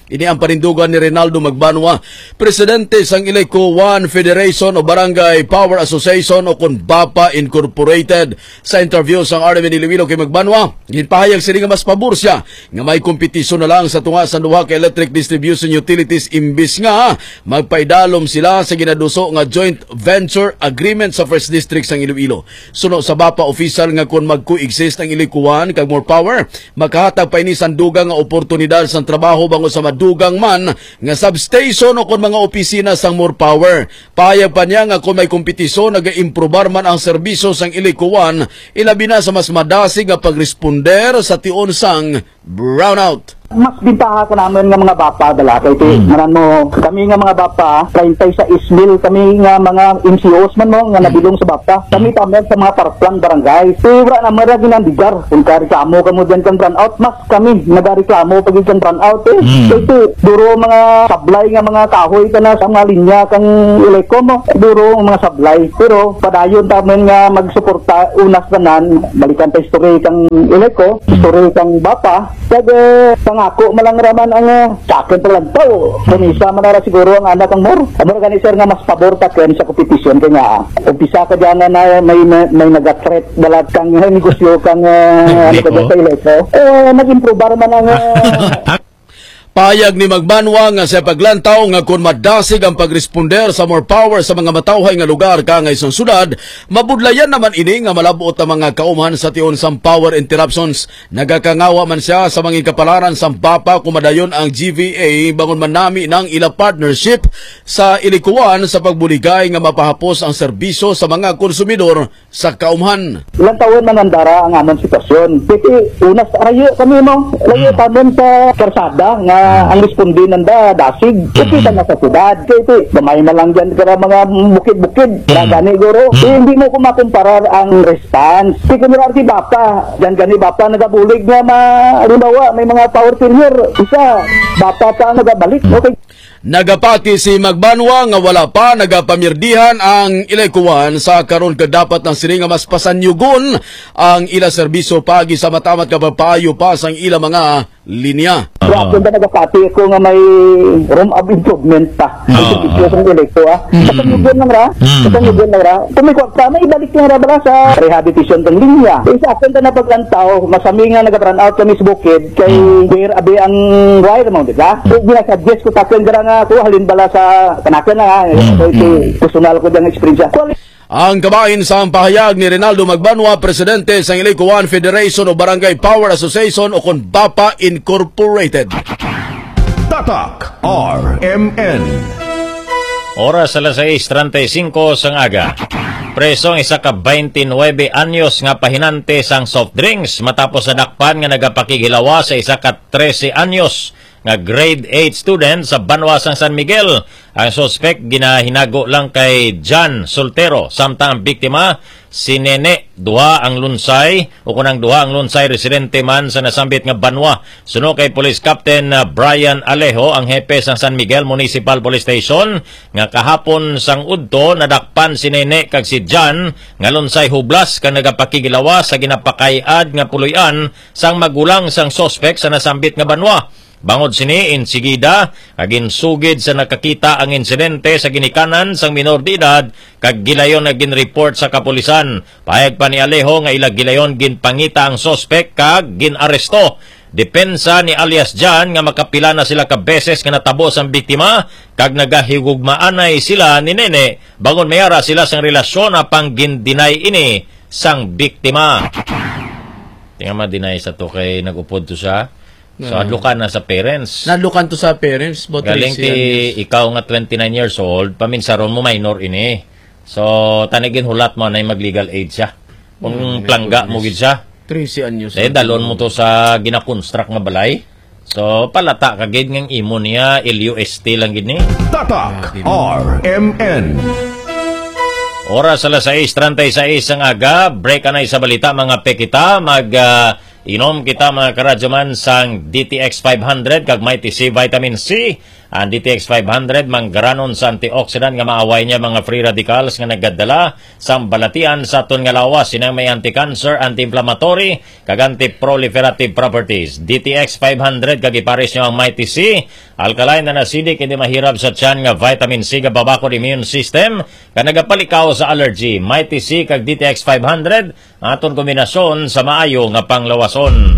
Ini ang panindugan ni Rinaldo Magbanwa, presidente sang Ileco one Federation o Barangay Power Association o kun BAPA Incorporated. Sa interview sang R M N Iloilo kay Magbanwa, ginpahayag sila nga mas pabor siya nga may kompetisyon na lang sa tunga sa duha ka electric distribution utilities imbis nga magpaidalom sila sa ginaduso nga joint venture agreement sa First District sang Iloilo. Suno sa BAPA official nga kun mag-coexist ang Ileco one kag more power, makahatag pa ini sandugang nga oportunidad sa trabaho bango sa dugang man nga substation o kung mga opisina sang more power. Pahayag pa niya nga kung may kompetisyon nag-improbar man ang serbisyo sang Ileco one, ilabi na sa mas madasig nga pagresponder sa tion sang brownout. Mas bintaha ko namin nga mga bapa dala kay mm. manan mo kami nga mga bapa thirty sa ismil kami nga mga M C Os man mo nga nabilong sa bapa kami tamen sa mga parplan barangay sobra na mara ginandigar kung reklamo kamo diyan kang brownout mas kami nagareklamo pag kang brownout eh mm. ito duro mga sablay nga mga kahoy kana sa mga linya kang Ileco mo duro mga sablay pero padayon tamen nga magsuporta unas tanan balikan ta history kang Ileco history kang bapa kag ako malang raman ang uh, sa akin talagtaw. Kanisa manara siguro ang anak ang mor. Ano gani sir nga mas pabor ta ken sa kompetisyon kaya umpisa ka diyan na may may, may naga-threat dalat kang uh, negosyo kang uh, ano ka sa Ileco. Eh nag-improve man ang uh, Payag ni Magbanwa nga sa paglantaw nga kung madasig ang pagresponder sa more power sa mga matawhay nga lugar ka nga isang syudad, mabudlayan naman ini nga malabot ang mga kauman sa tion sang power interruptions. Nagakangawa man siya sa mga kapalaran sang BAPA kumadayon ang G V A bangon man nami ng ila partnership sa Ileco one sa pagbuligay nga mapahapos ang serbisyo sa mga konsumidor sa kaumhan. Ilang taon man andara ang amon sitwasyon. Piti unas arayo kami mo, layo tamen sa karsada nga ang respondi nanda dasig kita na sa sudad kaya gamay na lang dyan kaya mga bukid-bukid na gani guro eh, hindi mo kumakumparar ang response si kumirar si Bapa dyan gani Bapa nagabulig nga malimbawa may mga power failure isa Bapa pa nagabalik okay. Nagapati si Magbanwa nga wala pa nagapamirdihan ang Ileco one sa karon ka dapat ng sini nga mas pasanyugon ang ila serbisyo pagi sa matamat kapapayo pa sang ila mga linya. Grabe ba nagapati ko nga may room of improvement pa ang serbisyo sa Ileco ah. Pasanyugon lang ra, pasanyugon lang ra. Kung may kwakta, may ibalik lang ra ba sa rehabilitation ng linya. Isa akin na paglantaw, masami nga nag-run out kami sa bukid kay where abi ang wire mo, di ba? Ginasuggest ko takin nga ako halin bala sa kanakan na ha. So ito personal ko diyang experience. Ang kabahin sa pahayag ni Rinaldo Magbanwa, presidente sa Ileco one Federation o Barangay Power Association o kon BAPA Incorporated. Tatak R M N. Oras alas sais treinta y cinco sang aga. Presong isa ka twenty-nine anyos nga pahinante sang soft drinks matapos nadakpan nga nagapakigilawa sa isa ka thirteen anyos nga grade eight student sa Banwa sang San Miguel. Ang suspect ginahinago lang kay John Soltero samtang ang biktima si Nene duha ang lunsay o kunang duha ang lunsay residente man sa nasambit nga Banwa. Suno kay Police Captain Brian Alejo ang hepe sang San Miguel Municipal Police Station nga kahapon sang udto nadakpan si Nene kag si John nga lunsay hublas kang nagapakigilawa sa ginapakayad nga puloy-an sang magulang sang suspect sa nasambit nga Banwa. Bangod sini insigida kag insugid sa nakakita ang insidente sa ginikanan sang minor de edad kag gilayon na ginreport sa kapulisan. Pahayag pa ni Alejo nga ila gilayon ginpangita ang suspect kag ginaresto. Depensa ni alias Jan nga makapila na sila ka beses nga natabos ang biktima kag nagahigugmaanay sila ni Nene bangon mayara sila sang relasyon apang gindinay ini sang biktima. Tinga ma-deny sa to kay nagupod to siya. So, Hmm. adlukan na sa parents. Nadlukan to sa parents. But Galing ti ikaw nga twenty-nine years old, paminsaron mo minor ini. So, tanigin hulat mo na mag-legal age siya. Kung Hmm, plangga mo gid siya. thirteen anyos. Eh, dalon mo to sa ginakonstruct nga balay. So, palata kagid ng imo niya, L U S T lang gid ni. Tatak R M N. Oras alas sais treinta y seis ang aga, break na sa balita mga pekita, mag uh, inom kita mga karadyaman sang D T X five hundred kag may T C vitamin C Ang D T X five hundred manggaranon sa antioxidant nga maaway niya mga free radicals nga nagdala sa balatian sa aton nga lawas sinang may anti-cancer, anti-inflammatory, kag anti-proliferative properties. D T X five hundred kag ipares niyo ang Mighty C, alkaline and acidic, hindi mahirap sa tiyan nga vitamin C nga babakod immune system kag nagapalikaw sa allergy. Mighty C kag D T X five hundred aton kombinasyon sa maayo nga panglawason.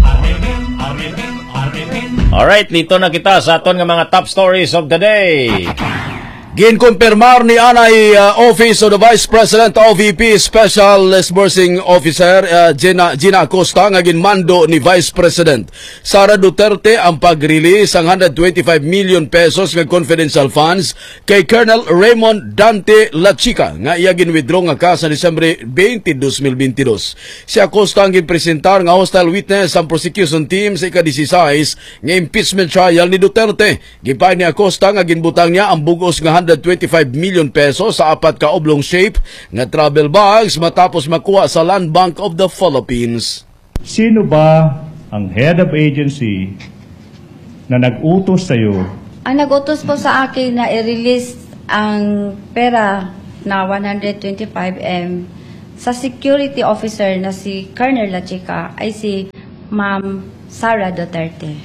Alright, lito na kita sa aton nga mga top stories of the day. Ginkumpirmar ni Anay uh, Office of the Vice President O V P Special Disbursing Officer uh, Gina, Gina Acosta nga ginmando ni Vice President Sara Duterte ang pag-release ang one hundred twenty-five million pesos nga confidential funds kay Colonel Raymond Dante Lachica nga iya ginwithdraw nga ka sa Disyembre twenty, twenty twenty-two. Si Acosta ang ginpresentar nga hostile witness ang prosecution team sa ika-sixteen nga impeachment trial ni Duterte. Gipay ni Acosta nga ginbutang niya ang bugos nga one hundred twenty-five million pesos sa apat ka oblong shape nga travel bags matapos makuha sa Land Bank of the Philippines. Sino ba ang head of agency na nag-utos sa iyo? Ang nag-utos po sa akin na i-release ang pera na one hundred twenty-five million sa security officer na si Colonel Lachica ay si Ma'am Sara Duterte.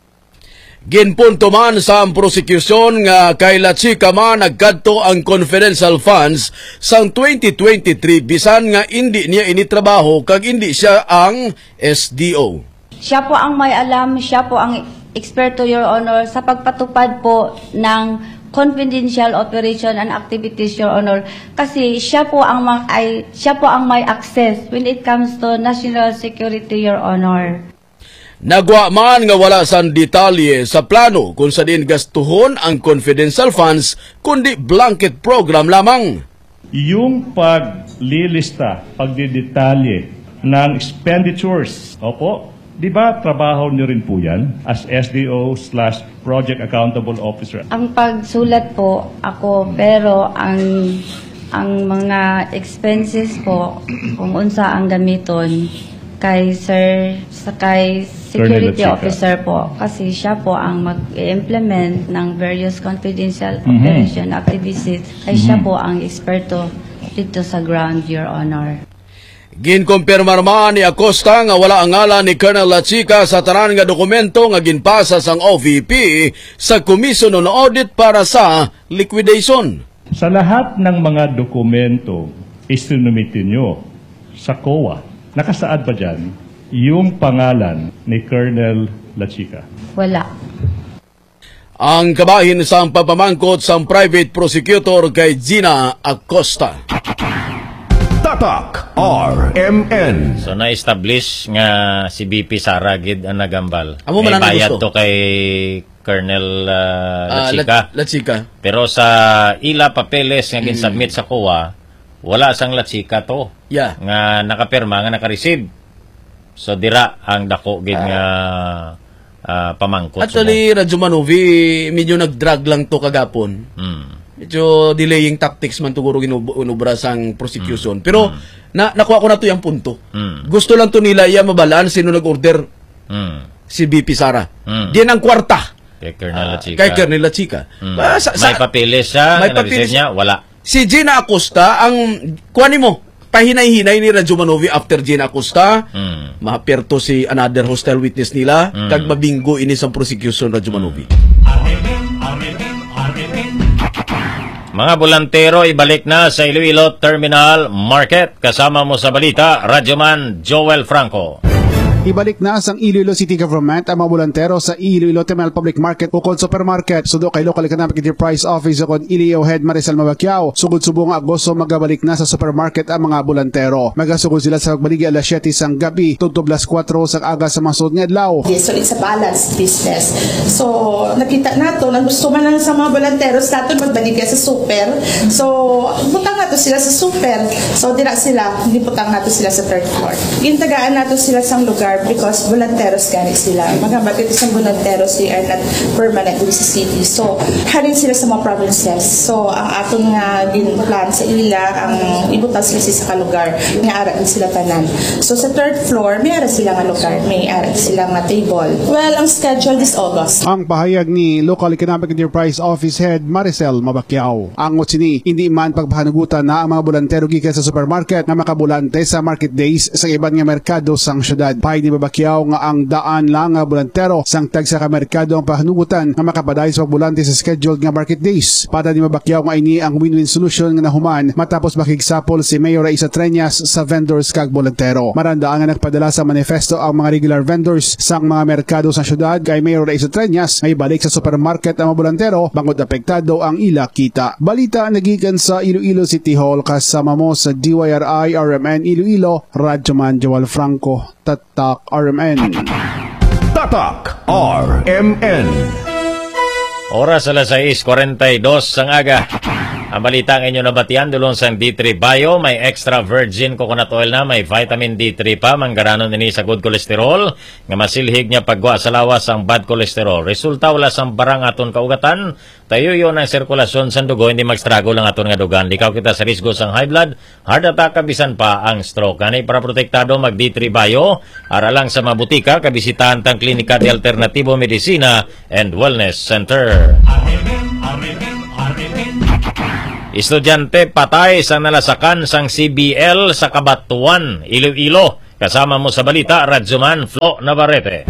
Ginpunto man sa prosecution nga kay Lachica man nagkadto ang confidential funds sang twenty twenty-three bisan nga hindi niya initrabaho kag hindi siya ang S D O. Siya po ang may alam, siya po ang eksperto, Your Honor, sa pagpatupad po ng confidential operation and activities, Your Honor, kasi siya po ang mag, ay, siya po ang may access when it comes to national security, Your Honor. Nagwa man nga wala sang detalye sa plano kung sa din gastuhon ang confidential funds kundi blanket program lamang. Yung paglilista, pagdidetalye ng expenditures, opo, di ba trabaho niyo rin po yan as S D O slash Project Accountable Officer? Ang pagsulat po ako, pero ang ang mga expenses po kung unsa ang gamiton kay Sir sa kay security officer po, kasi siya po ang mag-implement ng various confidential mm-hmm. operation activities, kay mm-hmm. siya po ang eksperto dito sa ground, Your Honor. Ginkumpirmar man ni Acosta nga wala ang ngalan ni Colonel Lachica sa tanan nga dokumento nga ginpasa sang O V P sa Commission on Audit para sa liquidation. Sa lahat ng mga dokumento isinumitin nyo sa C O A, nakasaad ba dyan yung pangalan ni Colonel Lachica? Wala. Ang kabahin sa pagpamangkot sa private prosecutor kay Gina Acosta. Tatak R M N. So na-establish nga si B P Sara gid ang nagambal. Amo man ang bayad gusto to kay Colonel uh, Lachica. Uh, Lachica. Pero sa ila papeles nga ginsubmit sa C O A, wala sang Lachica to. Yeah. Nga nakapirma, nga naka-receive. So dira ang dako gid nga uh, pamangkot. Actually, Radyo Manovi, medyo nag-drag lang to kagapon. Hmm. Medyo delaying tactics man tuguro ginubra sang prosecution. Hmm. Pero hmm. na nakuha ko na to yung punto. Hmm. Gusto lang to nila iya mabalaan sino nag-order. Hmm. Si B P Sara. Hmm. Diyan ang kwarta. Kay Colonel Lachica. Uh, kay Colonel Lachica. Hmm. Uh, sa, may papeles siya, may papeles niya, wala. Si Gina Acosta, ang kuhanin mo, pahinay-hinay ni Radyo Manovi after Gina Acosta, mm. mahaperto si another hostile witness nila, mm. kag mabinggo ini sa prosecution Radyo Manovi. Mga bulantero, ibalik na sa Iloilo Terminal Market. Kasama mo sa balita, Radyoman Joel Franco. Ibalik na sang Iloilo City Government ang mga bulantero sa Iloilo Terminal Public Market ukod supermarket. Sudo kay Local Economic Enterprise Office ukod I L E O Head Maricel Mabacquiao. Sugod subong Agosto magabalik na sa supermarket ang mga bulantero. Magasugod sila sa pagbaligi alas siyete sang gabi tugtog alas kwatro sang aga sa masud nga adlaw. Yes, so it's a balanced business. So nakita nato nang gusto man lang sa mga bulantero sa aton magbaligi sa super. So butang nato sila sa super. So dira sila, hindi butang nato sila sa third floor. Gintagaan nato sila sang lugar lugar because volunteers gani sila. Mga bakit isang volunteers, they are not permanent in sa city. So, harin sila sa mga provinces. So, ang atong nga ginplan sa ila, ang ibutan sila sa kalugar, may ara sila tanan. So, sa third floor, may ara sila nga lugar, may ara sila nga table. Well, ang schedule this August. Ang pahayag ni Local Economic Enterprise Office Head Maricel Mabakyaw. Ang sini, hindi man pagpahanugutan na ang mga bulantero gikan sa supermarket na makabulante sa market days sa iban nga merkado sang syudad. Pahay ni Mabakyaw nga ang daan lang nga bulantero sang tag sa merkado ang pahanugutan nga makapaday sa pagbulante sa scheduled nga market days. Pada ni Mabakyaw nga ini ang win-win solution nga nahuman matapos makigsapol si Mayor Raisa Treñas sa vendors kag bulantero. Maranda ang nagpadala sa manifesto ang mga regular vendors sang mga merkado sa syudad kay Mayor Raisa Treñas ay balik sa supermarket ang mga bulantero bangod apektado ang ila kita. Balita nagikan sa Iloilo City Hall kasama mo sa D Y R I R M N Iloilo, Radyoman Joel Franco, Tatak R M N. Tatak R M N. Oras alas sais forty-two sang aga. Ang balita ang inyo nabatian dulong sang D three Bio, may extra virgin coconut oil na, may vitamin D three pa, manggaranon ini sa good cholesterol, nga masilhig niya pagwa sa lawas ang bad cholesterol. Resulta wala sang barang aton kaugatan, tayo yun ang sirkulasyon sa dugo, hindi magstrago lang aton nga dugan. Likaw kita sa risgo sang high blood, heart attack, kabisan pa ang stroke. Kanay para protektado mag D three Bio, ara lang sa mabutika, kabisitahan tang Klinika de Alternativo Medicina and Wellness Center. Estudyante patay sa nalasakan sang C B L sa Cabatuan, Iloilo. Kasama mo sa balita, Radyoman Flo Navarrete.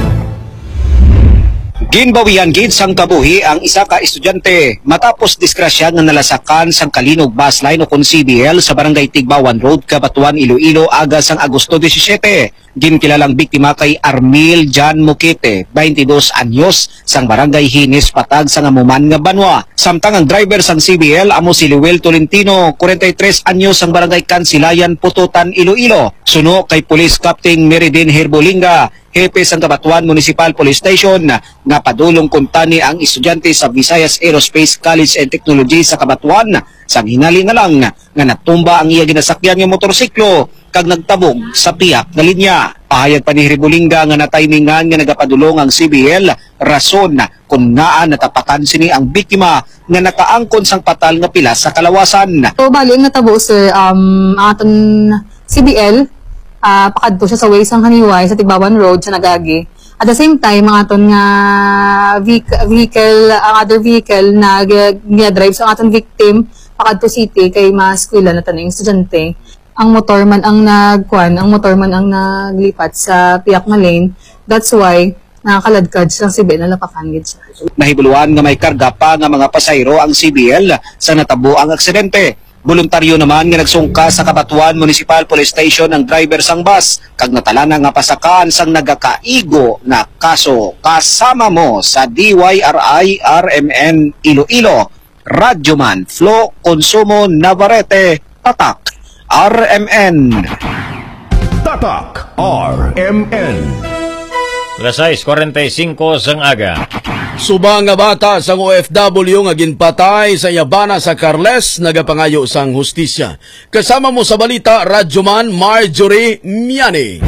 Ginbawian gid sang kabuhi ang isa ka estudyante matapos disgrasya nga nalasakan sang Kalinog bus line o kon C B L sa barangay Tigbawan Road, Cabatuan, Iloilo aga sang Agosto seventeen. Ginkilalang biktima kay Armil Jan Mukete, twenty-dos anyos, sang barangay Hinis Patag sang Amuman nga Banwa. Samtang ang driver sang C B L amo si Luel Tolentino, forty-tres anyos, sang barangay Kansilayan, Pututan, Iloilo. Suno kay Police Captain Meridin Herbolinga, hepe sang Cabatuan Municipal Police Station, nga padulong kuntani ang estudyante sa Visayas Aerospace College and Technology sa Cabatuan. Sang hinali nga lang nga natumba ang iya ginasakyan nga motorsiklo kag nagtabog sa piyak na linya. Pahayag pa ni Herbolinga nga natimingan nga nagapadulong ang C B L rason kung naan natapatan sini ang biktima nga nakaangkon sang patal nga pila sa kalawasan. So bali ang natabo sir, um, ang aton C B L uh, pakadto siya sa way sang Haniway sa Tigbawan Road sa Nagagi. At the same time, ang aton nga vehicle, ang other vehicle na g-drive sa aton victim pakadto city kay ma-eskwela na taning estudyante. Ang motorman ang nagkuan, ang motorman ang naglipat sa piyak nga lane. That's why nakaladkad siya si Ben na lapakan gid siya. Nahibuluan nga may karga pa nga mga pasayro ang C B L sa natabo ang aksidente. Voluntaryo naman nga nagsungka sa Cabatuan Municipal Police Station ang driver sang bus kag natalana nga pasakaan sang nagakaigo na kaso. Kasama mo sa D Y R I R M N Iloilo, Radyoman Flo Consumo Navarrete, Tatak R M N. Tatak R M N. alas sais forty-five sang aga. Subang nga bata sang O F W nga ginpatay sa yabana sa Carles nagapangayo sang hustisya. Kasama mo sa balita, Radyoman Marjorie Miani.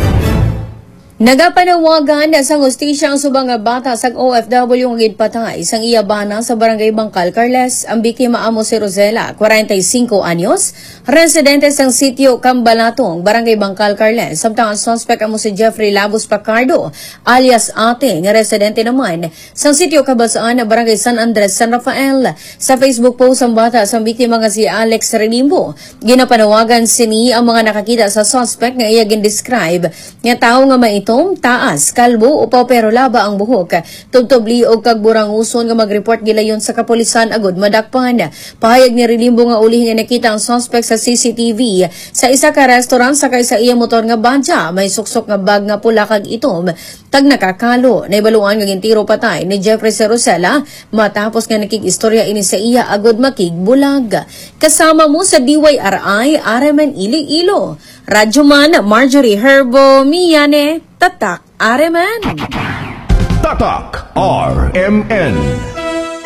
Nagapanawagan sang hustisya ang subang nga bata sang O F W nga ginpatay sang iyabana sa barangay Bangkal, Carles. Ang biktima amo si Rosela, forty-five anyos, residente sang sitio Cambalatong, barangay Bangkal, Carles. Samtang ang suspect amo si Jeffrey Labus Pacardo, alias Ate, nga residente naman sang sitio Cabasaan, barangay San Andres, San Rafael. Sa Facebook post ang bata sang biktima nga si Alex Renimbo, ginapanawagan sini ang mga nakakita sa suspect nga iya gindescribe nga tao nga may itom, taas, kalbo, upaw pero laba ang buhok. Tubtubli o kagburang uson nga mag-report gilayon sa kapulisan agud madakpan. Pahayag ni Relimbo nga uli nga nakita ang suspect sa C C T V sa isa ka restaurant sakay sa iya motor nga banja. May suksok nga bag nga pula kag itom, tag nakakalo. Naibaluan nga gintiro patay ni Jeffrey Rosela matapos nga nakig-istorya ini sa iya agud makigbulag. Kasama mo sa D Y R I R M N Iloilo, Radyoman Marjorie Herbo Miane, Tatak R M N. Tatak R M N.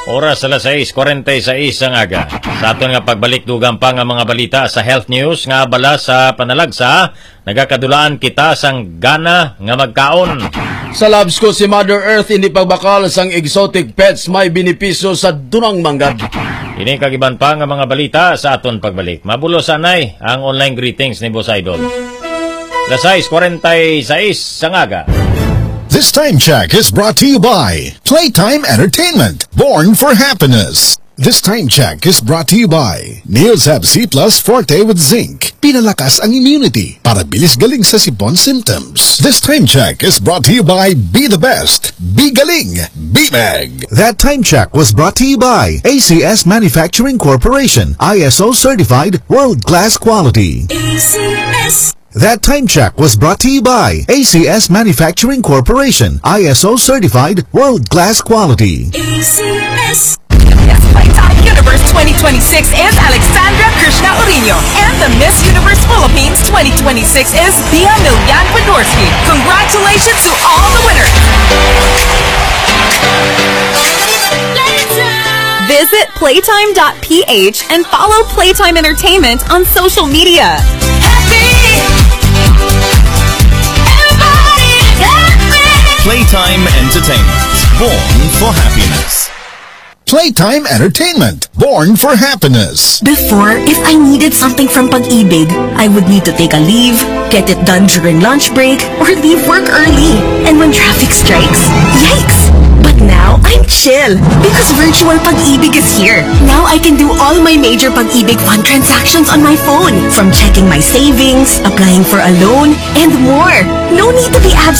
Oras alas sais forty-six ang aga. Sa aton nga pagbalik dugang pa nga mga balita sa health news nga bala sa panalagsa, nagakadulaan kita sang gana nga magkaon. Sa labs ko si Mother Earth hindi pagbakal sang exotic pets may benepisyo sa dunang manggad. Ini kagiban pa nga mga balita sa aton pagbalik. Mabulo sanay ang online greetings ni Boss Idol. Alas sais forty-six ang aga. This time check is brought to you by Playtime Entertainment, born for happiness. This time check is brought to you by Neosab C Plus Forte with Zinc. Pinalakas ang immunity para bilis galing sa sipon symptoms. This time check is brought to you by Be the Best, Be Galing, Be Mag. That time check was brought to you by A C S Manufacturing Corporation, I S O certified, world-class quality. A C S. That time check was brought to you by A C S Manufacturing Corporation, I S O certified, world-class quality. A C S. Yes, Playtime Universe twenty twenty-six is Alexandra Krishna Orino, and the Miss Universe Philippines twenty twenty-six is Bia Milyan Podorski. Congratulations to all the winners. Visit playtime dot p h and follow Playtime Entertainment on social media. Playtime Entertainment, born for happiness. Playtime Entertainment, born for happiness. Before, if I needed something from Pag-ibig, I would need to take a leave, get it done during lunch break, or leave work early. And when traffic strikes, yikes! But now, I'm chill because virtual Pag-ibig is here. Now I can do all my major Pag-ibig fund transactions on my phone, from checking my savings, applying for a loan, and more. No need to be absent